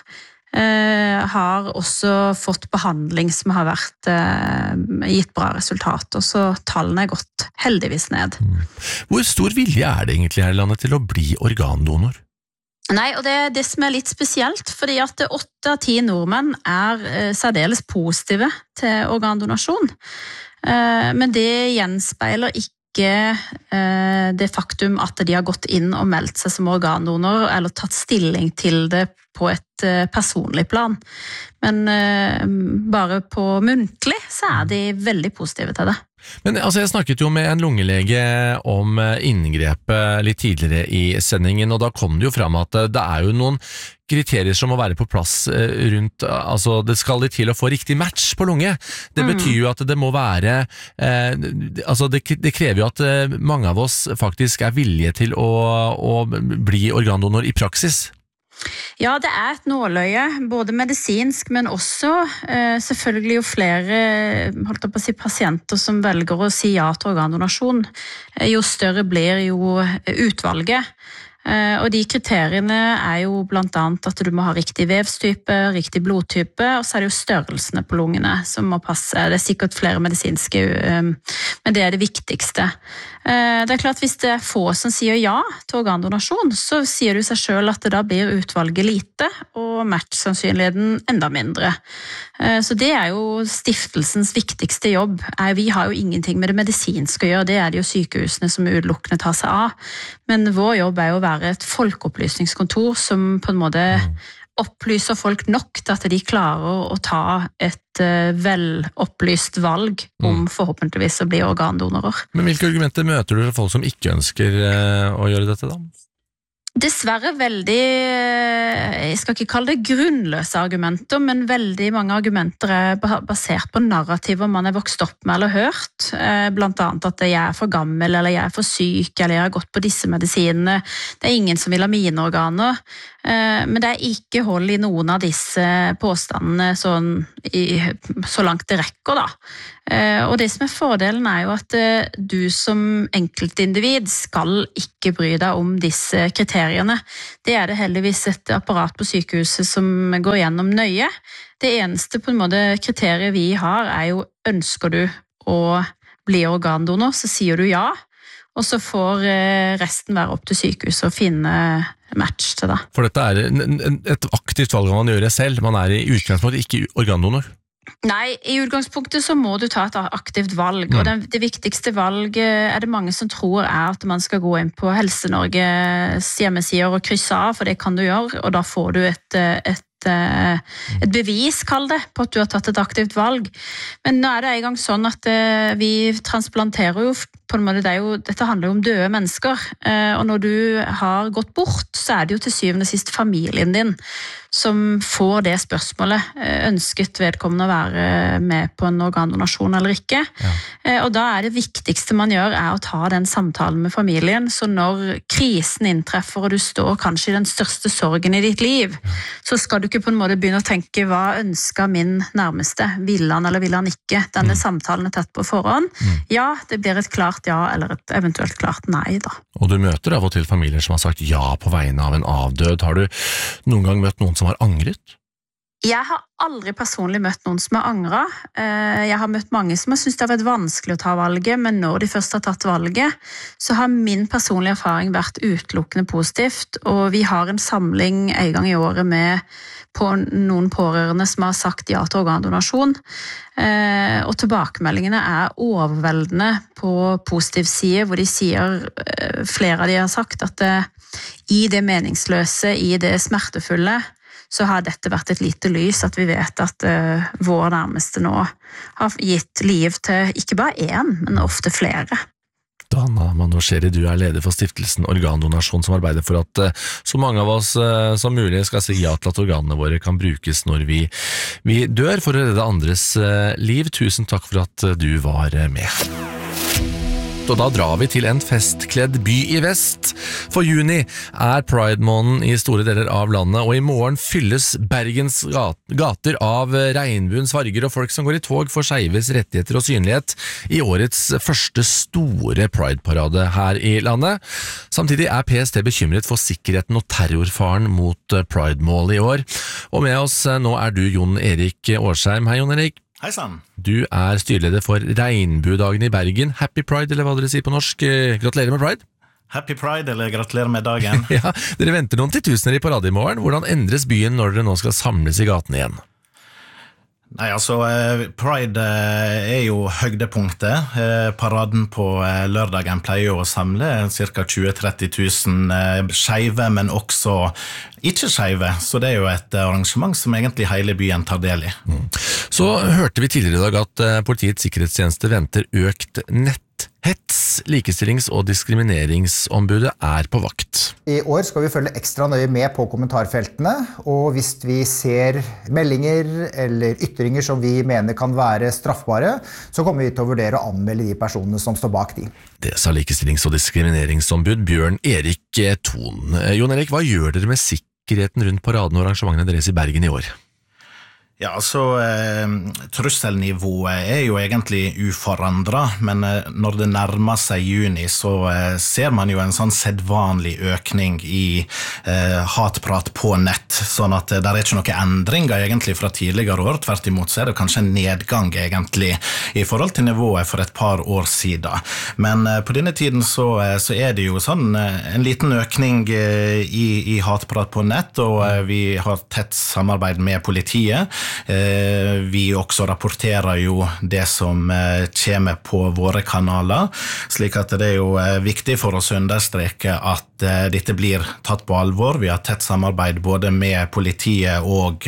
har også fått behandling som har vært gitt bra resultater, så tallene er gått heldigvis ned. Hvor stor vilje er det egentlig her i landet til å bli organdonor? Nei, og det er det som er litt spesielt, fordi at åtte av ti nordmenn er eh, særdeles positive til organdonasjon. Eh, men det gjenspeiler ikke eh, det faktum at de har gått inn og meldt seg som organdonor, eller tatt stilling til det på et eh, personlig plan. Men eh, bare på muntlig så er de veldig positive til det. Men altså, jeg snakket jo med en lungelege om inngrepet litt tidligere i sendingen, og da kom det jo fram at det er jo noen kriterier som må være på plass rundt, altså det skal litt til å få riktig match på lunge. Det betyr jo at det må være, eh, altså det, det krever jo at mange av oss faktisk er villige til å, å bli organdonor i praksis. Ja, det er et nåløye, både medisinsk, men også eh, selvfølgelig jo flere holdt jeg på å si, pasienter som velger å si ja til organdonasjon. Eh, jo større blir jo utvalget. Og de kriteriene er jo blant annet at du må ha riktig vevstype, riktig blodtype, og så er det jo størrelsene på lungene som må passe. Det er sikkert flere medisinske, men det er det viktigste. Det er klart hvis det er få som sier ja til organdonasjon, så sier du seg selv at det da blir utvalget lite, og matchsannsynligheten enda mindre. Så det er jo stiftelsens viktigste jobb. Vi har jo ingenting med det medisinske å gjøre, det er det jo sykehusene som utelukkende tar seg av. Men vår jobb er jo å være et folkeopplysningskontor som på en måte opplyser folk nok til at de klarer å ta et velopplyst valg om forhåpentligvis å bli organdonorer. Men hvilke argumenter møter du fra folk som ikke ønsker å gjøre dette da? Dessverre veldig, jeg skal ikke kalle det grunnløse argumenter, men veldig mange argumenter er basert på narrativer man er vokst opp med eller hørt. Blant annet at jeg er for gammel, eller jeg er for syk, eller jeg har gått på disse medisinene. Det er ingen som vil ha mine organer. Men det er ikke hold i noen av disse påstandene sånn i, så langt det rekker da. Og det som er fordelen er jo at du som enkeltindivid skal ikke bry deg om disse kriteriene. Det er det heldigvis et apparat på sykehuset som går gjennom nøye. Det eneste på en måte kriteriet vi har er jo, ønsker du å bli organdonor, så sier du ja. Og så får resten være opp til sykehuset og finne match til det. For dette er et aktivt valg man gjør selv, man er i utgangspunktet ikke organdonor. Nei, i utgangspunktet så må du ta et aktivt valg, mm. og det, det viktigste valget er det mange som tror er at man skal gå inn på Helse-Norges hjemmesider og krysse av, for det kan du gjøre, og da får du et, et, et bevis, kall det, på at du har tatt et aktivt valg. Men nå er det en gang sånn at vi transplanterer jo på en måte, det er jo, dette handler jo om døde mennesker, og når du har gått bort, så er det jo til syvende og sist familien din som får det spørsmålet, ønsket vedkommende å være med på en organdonasjon eller ikke. Ja. Og da er det viktigste man gjør er å ta den samtalen med familien, så når krisen inntreffer og du står kanskje i den største sorgen i ditt liv, ja. Så skal du ikke på en måte begynne å tenke hva ønsker min nærmeste, vil han eller vil han ikke, denne mm. samtalen er tatt på forhånd. Mm. Ja, det blir et klart ja eller et eventuelt klart nei da. Og du møter av og til familier som har sagt ja på vegne av en avdød. Har du noen gang møtt noen som har angret? Jeg har aldri personlig møtt noen som har angret. Jeg har møtt mange som har syntes det har vært vanskelig å ta valget, men når de først har tatt valget, så har min personlige erfaring vært utelukkende positivt, og vi har en samling en gang i året med på noen pårørende som har sagt ja til organdonasjon, og tilbakemeldingene er overveldende på positiv side, hvor de sier, flere av de har sagt at i det meningsløse, i det smertefulle, så har dette vært et lite lys, at vi vet at uh, vår nærmeste nå har gitt liv til ikke bare én, men ofte flere. Dana Manocheri, du er leder for stiftelsen Organdonasjon, som arbeider for at uh, så mange av oss uh, som mulig skal si ja til at organene våre kan brukes når vi, vi dør for å redde andres uh, liv. Tusen takk for at uh, du var uh, med. Og da drar vi til en festkledd by i vest. For juni er Pride-måneden i store deler av landet, og i morgen fylles Bergens gater av regnbuens farger og folk som går i tog for skeives rettigheter og synlighet i årets første store Pride-parade her i landet. Samtidig er P S T bekymret for sikkerheten og terrorfaren mot Pride-mål i år. Og med oss nå er du Jon Erik Årsheim. Hei, Jon Erik. Hei sann. Du er styreleder for Regnbuedagen i Bergen. Happy Pride, eller hva dere sier på norsk. Gratulerer med Pride. Happy Pride, eller gratulerer med dagen. Ja, dere venter noen titusener i parade i morgen. Hvordan endres byen når dere nå skal samles i gaten igjen? Nei, altså, Pride er jo høydepunktet. Paraden på lørdagen pleier å samle ca. tjue til tretti tusen skeive, men også ikke skeive. Så det er jo et arrangement som egentlig hele byen tar del i. Mm. Så hørte vi tidligere i dag at Politiets sikkerhetstjeneste venter økt netthets. Likestillings- og diskrimineringsombudet er på vakt. I år skal vi følge ekstra nøye med på kommentarfeltene, og hvis vi ser meldinger eller ytringer som vi mener kan være straffbare, så kommer vi til å vurdere å anmelde de personene som står bak de. Det sa likestillings- og diskrimineringsombud Bjørn Erik Thon. Jon Erik, hva gjør dere med sikkerheten rundt paraden og arrangementene deres i Bergen i år? Ja, altså eh, trusselnivået er jo egentlig uforandret, men eh, når det nærmer seg juni så eh, ser man jo en sånn sedvanlig økning i eh, hatprat på nett, sånn at eh, det er ikke noen endringer egentlig fra tidligere år, tvert imot så er det kanskje en nedgang egentlig i forhold til nivået for et par år siden. Men eh, på denne tiden så, eh, så er det jo sånn eh, en liten økning eh, i, i hatprat på nett, og eh, vi har tett samarbeid med politiet. Vi også rapporterer jo det som kommer på våre kanaler, slik at det er jo viktig for oss å understreke at dette blir tatt på alvor. Vi har tett samarbeid både med politiet og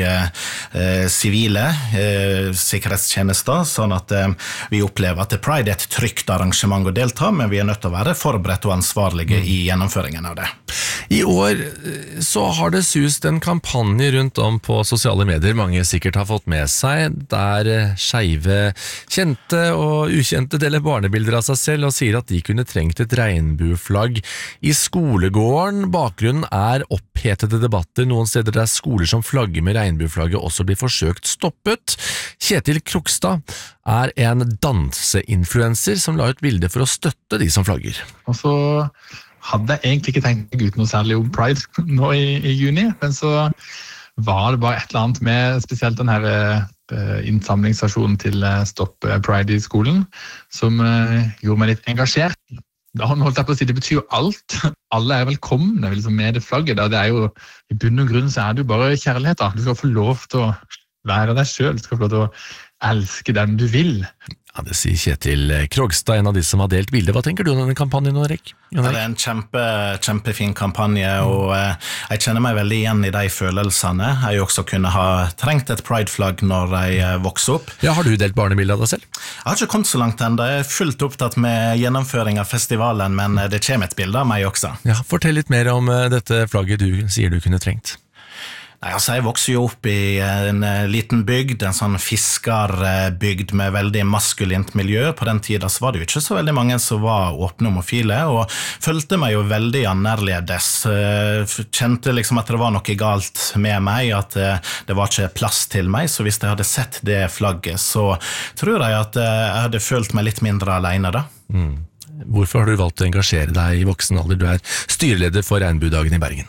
sivile eh, sikkerhetstjenester, sånn at eh, vi opplever at Pride er et trygt arrangement å delta, men vi er nødt til å være forberedt og ansvarlige i gjennomføringen av det. I år så har det sust en kampanje rundt om på sosiale medier mange sikkert har fått med seg, der skeive kjente og ukjente deler barnebilder av seg selv og sier at de kunne trengt et regnbueflagg i skolegården. Bakgrunnen er opphetede debatter noen steder der skoler som flagger med regnbueflagget også blir forsøkt stoppet. Kjetil Krogstad er en danseinfluencer som la ut bilder for å støtte de som flagger. Og så hadde jeg egentlig ikke tenkt ut noe særlig om Pride nå i, i juni, men så var det bare et eller annet med spesielt den her uh, innsamlingsstasjonen til uh, Stopp Pride i skolen, som uh, gjorde meg litt engasjert. Da holdt jeg på å si, det betyr jo alt. Alle er velkomne liksom, med det flagget. Da. Det er jo, i bunn og grunn så er det jo bare kjærlighet. Da. Du skal få lov til å være deg selv, du skal få lov til å elske den du vil. Ja, det sier Kjetil Krogstad, en av de som har delt bildet. Hva tenker du om denne kampanjen, Erik? Ja, det er en kjempe, kjempefin kampanje, og eh, jeg kjenner meg veldig igjen i de følelsene. Jeg også kunne ha trengt et Pride-flagg når jeg eh, vokser opp. Ja, har du delt barnebildet av deg selv? Jeg har ikke kommet så langt enda. Jeg er fullt opptatt med gjennomføring av festivalen, men det kommer et bilde av meg også. Ja, fortell litt mer om uh, dette flagget du sier du kunne trengt. Nei, altså jeg vokser jo opp i en liten bygd, en sånn fiskerbygd med veldig maskulint miljø. På den tiden så var det jo ikke så veldig mange som var åpne homofile, og følte meg jo veldig annerledes. Kjente liksom at det var noe galt med meg, at det var ikke plass til meg, så hvis jeg hadde sett det flagget, så tror jeg at jeg hadde følt meg litt mindre alene da. Mm. Hvorfor har du valgt å engasjere deg i voksen alder? Du er styreleder for Regnbuedagen i Bergen.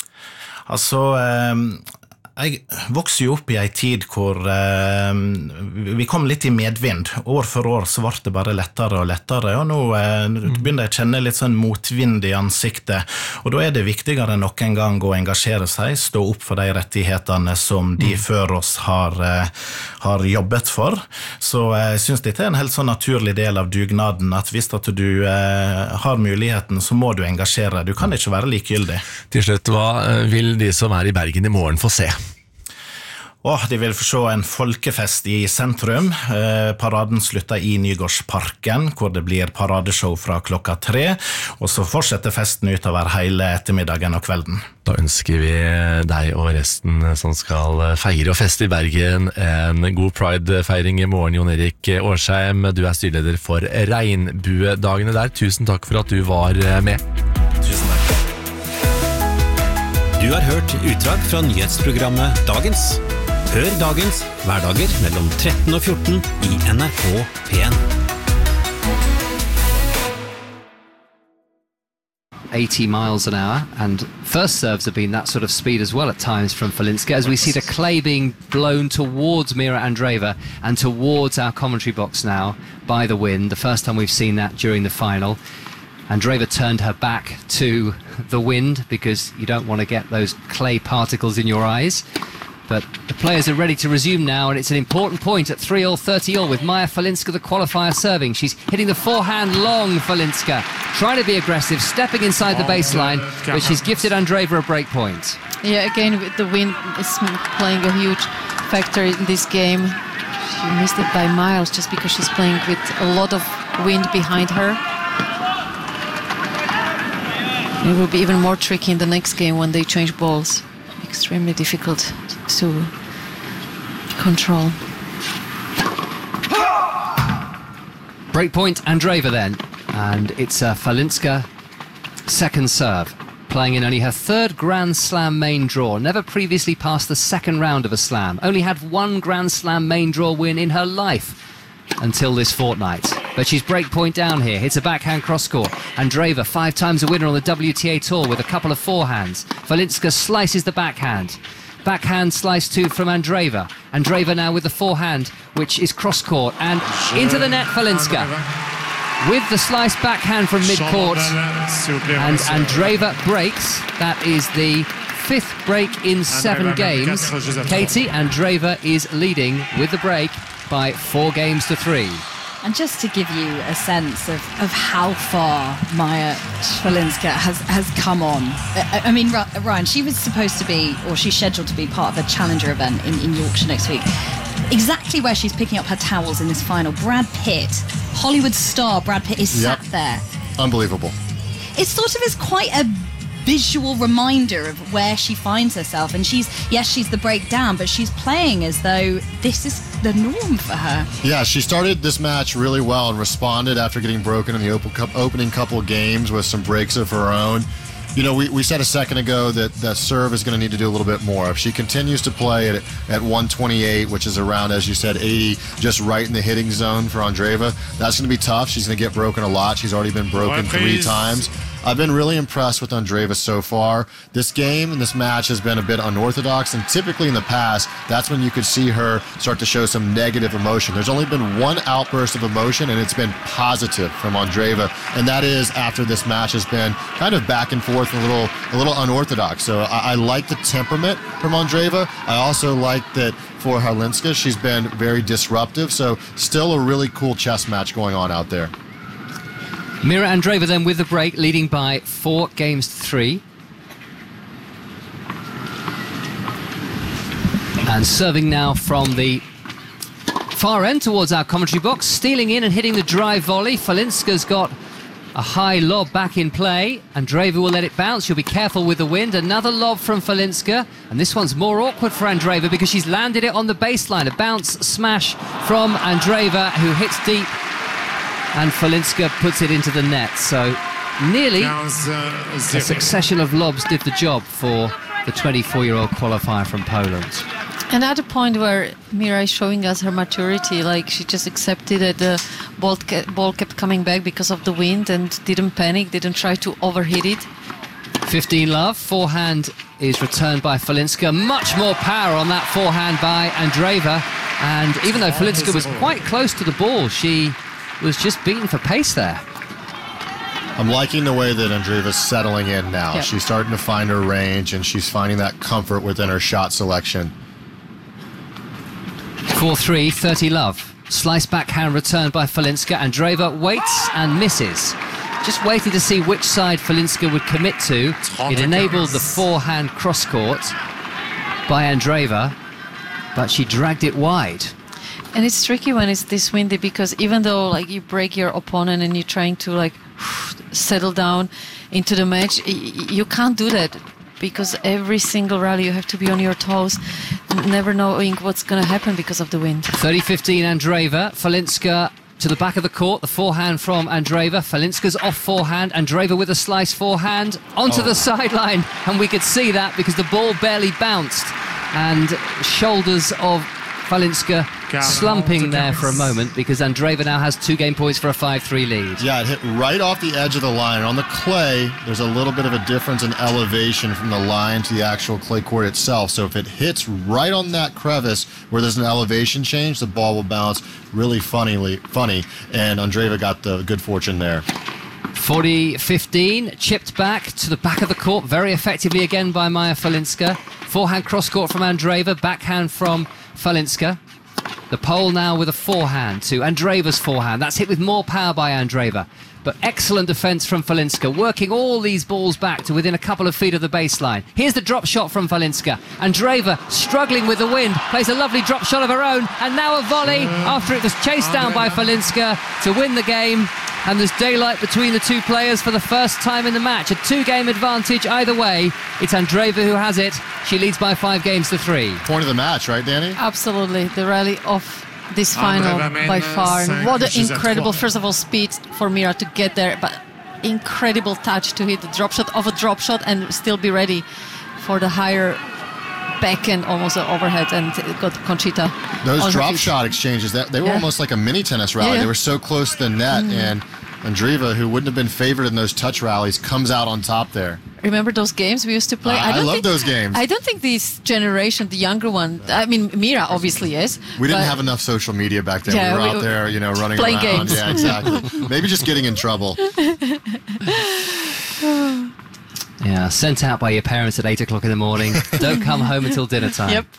Altså, eh, jeg vokste jo opp i en tid hvor eh, vi kom litt i medvind. År for år så ble det bare lettere og lettere, og nå eh, begynner jeg å kjenne litt sånn motvind i ansiktet. Og da er det viktigere enn noen gang å engasjere seg, stå opp for de rettighetene som de mm. før oss har, eh, har jobbet for. Så jeg synes dette er en helt sånn naturlig del av dugnaden, at hvis at du eh, har muligheten, så må du engasjere. Du kan ikke være likegyldig. Til slutt, hva vil de som er i Bergen i morgen få se? Oh, de vil få se en folkefest i sentrum. Eh, paraden slutter i Nygårdsparken, hvor det blir paradeshow fra klokka tre, og så fortsetter festen utover hele ettermiddagen og kvelden. Da ønsker vi deg og resten som skal feire og feste i Bergen en god Pride-feiring i morgen, Jon Erik Årsheim. Du er styreleder for Regnbuedagene der. Tusen takk for at du var med. Tusen takk. Du har hørt utdrag fra nyhetsprogrammet Dagens. Hør Dagens hverdager mellom tretten og fjorten i N R K P en. eighty miles an hour, and first serves have been that sort of speed as well at times from Falinska, as we see the clay being blown towards Mira Andreeva and towards our commentary box now by the wind. The first time we've seen that during the final. Andreeva turned her back to the wind because you don't want to get those clay particles in your eyes. But the players are ready to resume now, and it's an important point at three all, thirty all, with Maja Falinska, the qualifier, serving. She's hitting the forehand long, Falinska, trying to be aggressive, stepping inside the baseline, but she's gifted Andreeva a break point. Yeah, again, the wind is playing a huge factor in this game. She missed it by miles just because she's playing with a lot of wind behind her. It will be even more tricky in the next game when they change balls. Extremely difficult to control. Breakpoint Andreeva then, and it's uh, Falinska second serve. playing in only her third Grand Slam main draw. Never previously passed the second round of a slam. Only had one Grand Slam main draw win in her life until this fortnight. But she's breakpoint down here, hits a backhand cross-court. Andreeva, five times a winner on the W T A Tour with a couple of forehands. Walinska slices the backhand. Backhand slice two from Andreeva. Andreeva now with the forehand, which is cross-court, and into the net, Walinska. With the slice backhand from mid-court, and Andreeva breaks. That is the fifth break in seven games. Katie, Andreeva is leading with the break by four games to three. And just to give you a sense of, of how far Maya Walinska has, has come on. I, I mean, Ryan, she was supposed to be, or she's scheduled to be part of a challenger event in, in Yorkshire next week. Exactly where she's picking up her towels in this final. Brad Pitt, Hollywood star Brad Pitt, is yep. sat there. Unbelievable. It sort of is quite a visual reminder of where she finds herself, and she's yes she's the breakdown, but she's playing as though this is the norm for her. Yeah, she started this match really well and responded after getting broken in the opening couple of games with some breaks of her own. You know, we, we said a second ago that that serve is going to need to do a little bit more. If she continues to play at at one twenty-eight, which is around, as you said, eighty, just right in the hitting zone for Andreeva, that's going to be tough. She's going to get broken a lot. She's already been broken three times. I've been really impressed with Andreeva so far. This game and this match has been a bit unorthodox, and typically in the past, that's when you could see her start to show some negative emotion. There's only been one outburst of emotion, and it's been positive from Andreeva, and that is after this match has been kind of back and forth, a little a little unorthodox. So I, I like the temperament from Andreeva. I also like that for Walinska, she's been very disruptive, so still a really cool chess match going on out there. Mira Andreeva then with the break, leading by four games to three. And serving now from the far end towards our commentary box, stealing in and hitting the drive volley. Walinska's got a high lob back in play. Andreeva will let it bounce. She'll be careful with the wind. Another lob from Walinska. And this one's more awkward for Andreeva because she's landed it on the baseline. A bounce smash from Andreeva, who hits deep. And Walinska puts it into the net. So nearly a succession of lobs did the job for the twenty-four-year-old qualifier from Poland. And at a point where Mira is showing us her maturity, like she just accepted that the ball, ke- ball kept coming back because of the wind and didn't panic, didn't try to overhit it. fifteen love, forehand is returned by Walinska. Much more power on that forehand by Andreeva. And even though Walinska was quite close to the ball, she was just beaten for pace there. I'm liking the way that Andreeva's settling in now. Yep. She's starting to find her range, and she's finding that comfort within her shot selection. four three, thirty love. Slice backhand returned by Walinska. Andreeva waits and misses. Just waiting to see which side Walinska would commit to. It enabled the forehand cross-court by Andreeva, but she dragged it wide. And it's tricky when it's this windy because even though like you break your opponent and you're trying to like settle down into the match, you can't do that because every single rally you have to be on your toes, never knowing what's going to happen because of the wind. thirty fifteen Andreeva. Walinska to the back of the court, the forehand from Andreeva. Walinska's off forehand. Andreeva with a slice forehand onto oh. the sideline, and we could see that because the ball barely bounced, and shoulders of Walinska slumping there for a moment because Andreeva now has two game points for a five three lead. Yeah, it hit right off the edge of the line. On the clay, there's a little bit of a difference in elevation from the line to the actual clay court itself. So if it hits right on that crevice where there's an elevation change, the ball will bounce really funnily, funny, and Andreeva got the good fortune there. forty fifteen, chipped back to the back of the court very effectively again by Maya Walinska. Forehand cross-court from Andreeva, backhand from Walinska. The pole now with a forehand to Andreeva's forehand. That's hit with more power by Andreeva. But excellent defence from Walinska, working all these balls back to within a couple of feet of the baseline. Here's the drop shot from Walinska. Andreeva, struggling with the wind, plays a lovely drop shot of her own, and now a volley after it was chased down by Walinska to win the game. And there's daylight between the two players for the first time in the match. A two-game advantage either way. It's Andreeva who has it. She leads by five games to three. Point of the match, right, Danny? Absolutely. The rally of this final by far. And what an incredible, first of all, speed for Mira to get there. But incredible touch to hit the drop shot of a drop shot and still be ready for the higher backhand, almost an overhead, and got Conchita. Those drop shot exchanges, that they were yeah. almost like a mini tennis rally. Yeah, yeah. They were so close to the net, mm. and Andreeva, who wouldn't have been favored in those touch rallies, comes out on top there. Remember those games we used to play? Uh, I, I, I love think, those games. I don't think this generation, the younger one, I mean, Mira obviously is. We didn't have enough social media back then. Yeah, we were we out were there, you know, running playing around. Games. Yeah, exactly. Maybe just getting in trouble. Yeah, sent out by your parents at eight o'clock in the morning. Don't come home until dinner time. Yep.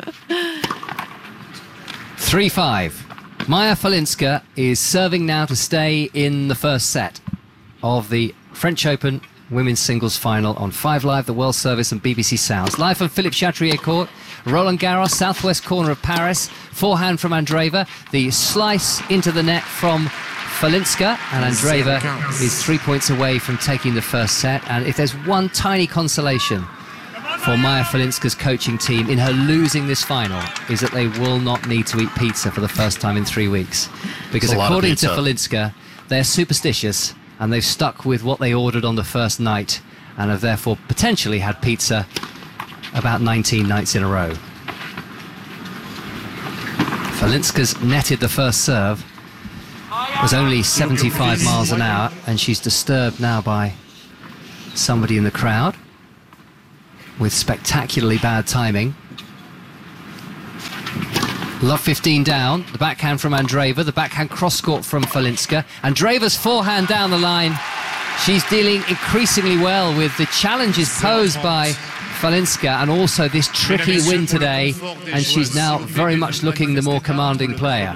three five. Maja Falinska is serving now to stay in the first set of the French Open Women's Singles Final on Five Live, the World Service and B B C Sounds. Live from Philippe Chatrier Court, Roland Garros, southwest corner of Paris. Forehand from Andreeva. The slice into the net from Falinska, and Andreeva is three points away from taking the first set. And if there's one tiny consolation for Maja Falinska's coaching team in her losing this final, is that they will not need to eat pizza for the first time in three weeks. Because according to Falinska, they're superstitious and they've stuck with what they ordered on the first night and have therefore potentially had pizza about nineteen nights in a row. Falinska's netted the first serve. It was only seventy-five miles an hour, and she's disturbed now by somebody in the crowd with spectacularly bad timing. Love fifteen down, the backhand from Andreeva, the backhand cross-court from Falinska. Andreeva's forehand down the line. She's dealing increasingly well with the challenges posed by Falinska and also this tricky win today, and she's now very much looking the more commanding player.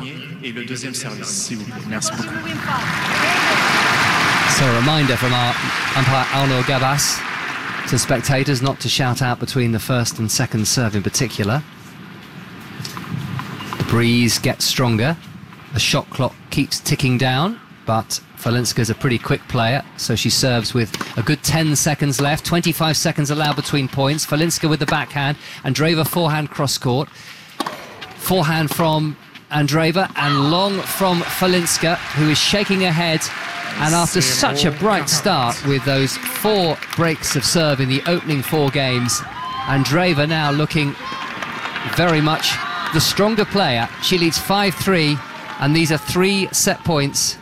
So a reminder from our umpire Arnaud Gabas to spectators not to shout out between the first and second serve in particular. The breeze gets stronger, the shot clock keeps ticking down, but Falinska's a pretty quick player, so she serves with a good ten seconds left, twenty-five seconds allowed between points. Falinska with the backhand, Andreeva forehand cross-court, forehand from Andreeva and long from Falinska, who is shaking her head. And after such a bright start with those four breaks of serve in the opening four games, Andreeva now looking very much the stronger player. She leads five three, and these are three set points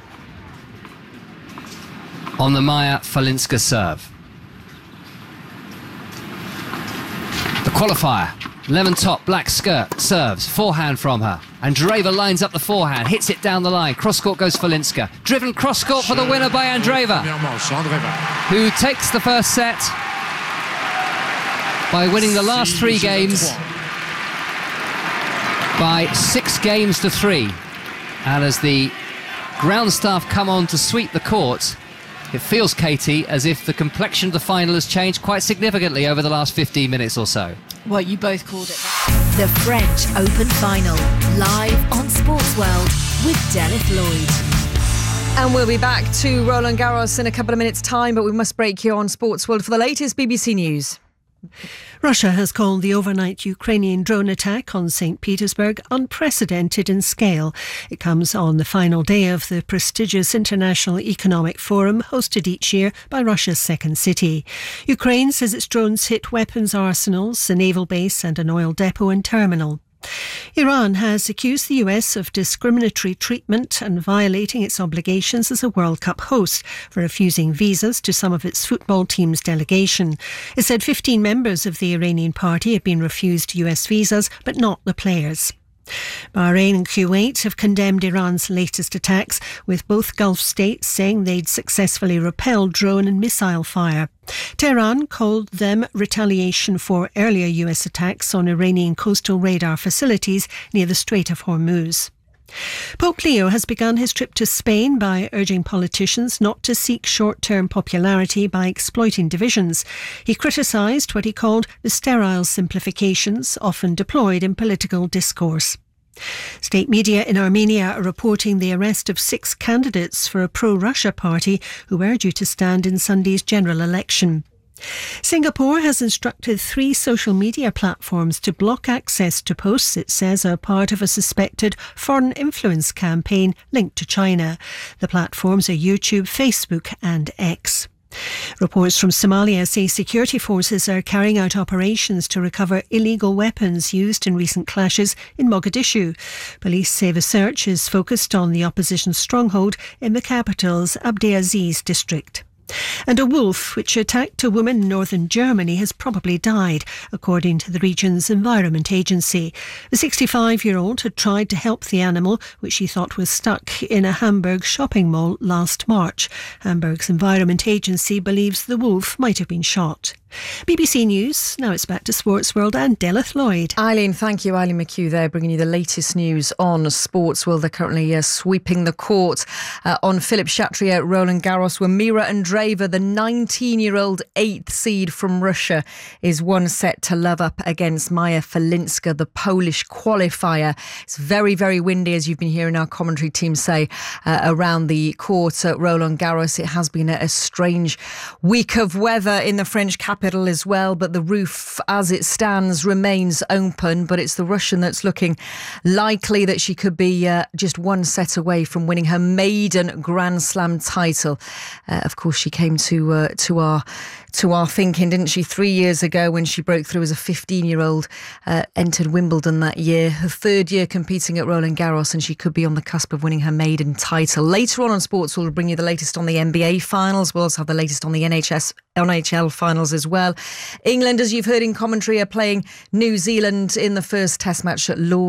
on the Maja Falinska serve. The qualifier, lemon top, black skirt, serves, forehand from her. Andreeva lines up the forehand, hits it down the line, cross-court goes Falinska. Driven cross-court for the winner by Andreeva, who takes the first set by winning the last three games by six games to three. And as the ground staff come on to sweep the court, it feels, Katie, as if the complexion of the final has changed quite significantly over the last fifteen minutes or so. Well, you both called it. The French Open Final, live on Sports World with Dennis Lloyd. And we'll be back to Roland Garros in a couple of minutes' time, but we must break here on Sports World for the latest B B C News. Russia has called the overnight Ukrainian drone attack on Saint Petersburg unprecedented in scale. It comes on the final day of the prestigious International Economic Forum hosted each year by Russia's second city. Ukraine says its drones hit weapons arsenals, a naval base and an oil depot and terminal. Iran has accused the U S of discriminatory treatment and violating its obligations as a World Cup host for refusing visas to some of its football team's delegation. It said fifteen members of the Iranian party had been refused U S visas, but not the players. Bahrain and Kuwait have condemned Iran's latest attacks, with both Gulf states saying they'd successfully repelled drone and missile fire. Tehran called them retaliation for earlier U S attacks on Iranian coastal radar facilities near the Strait of Hormuz. Pope Leo has begun his trip to Spain by urging politicians not to seek short-term popularity by exploiting divisions. He criticised what he called the sterile simplifications often deployed in political discourse. State media in Armenia are reporting the arrest of six candidates for a pro-Russia party who were due to stand in Sunday's general election. Singapore has instructed three social media platforms to block access to posts it says are part of a suspected foreign influence campaign linked to China. The platforms are YouTube, Facebook and X. Reports from Somalia say security forces are carrying out operations to recover illegal weapons used in recent clashes in Mogadishu. Police say the search is focused on the opposition stronghold in the capital's Abdiaziz district. And a wolf which attacked a woman in northern Germany has probably died, according to the region's Environment Agency. The sixty-five-year-old had tried to help the animal, which she thought was stuck in a Hamburg shopping mall last March. Hamburg's Environment Agency believes the wolf might have been shot. B B C News, now it's back to Sports World and Delith Lloyd. Eileen, thank you. Eileen McHugh there, bringing you the latest news on Sports World. They're currently uh, sweeping the court uh, on Philippe Chatrier, Roland Garros, where Mira Andreeva, the nineteen-year-old eighth seed from Russia, is one set to love up against Maja Falinska, the Polish qualifier. It's very, very windy, as you've been hearing our commentary team say, uh, around the court at Roland Garros. It has been a, a strange week of weather in the French capital as well, but the roof as it stands remains open. But it's the Russian that's looking likely that she could be uh, just one set away from winning her maiden Grand Slam title. Uh, of course, she came to uh, to our to our thinking, didn't she, three years ago when she broke through as a fifteen-year-old, uh, entered Wimbledon that year, her third year competing at Roland Garros, and she could be on the cusp of winning her maiden title. Later on on Sports, we'll bring you the latest on the N B A finals. We'll also have the latest on the N H S, N H L finals as well. England, as you've heard in commentary, are playing New Zealand in the first test match at Lord's.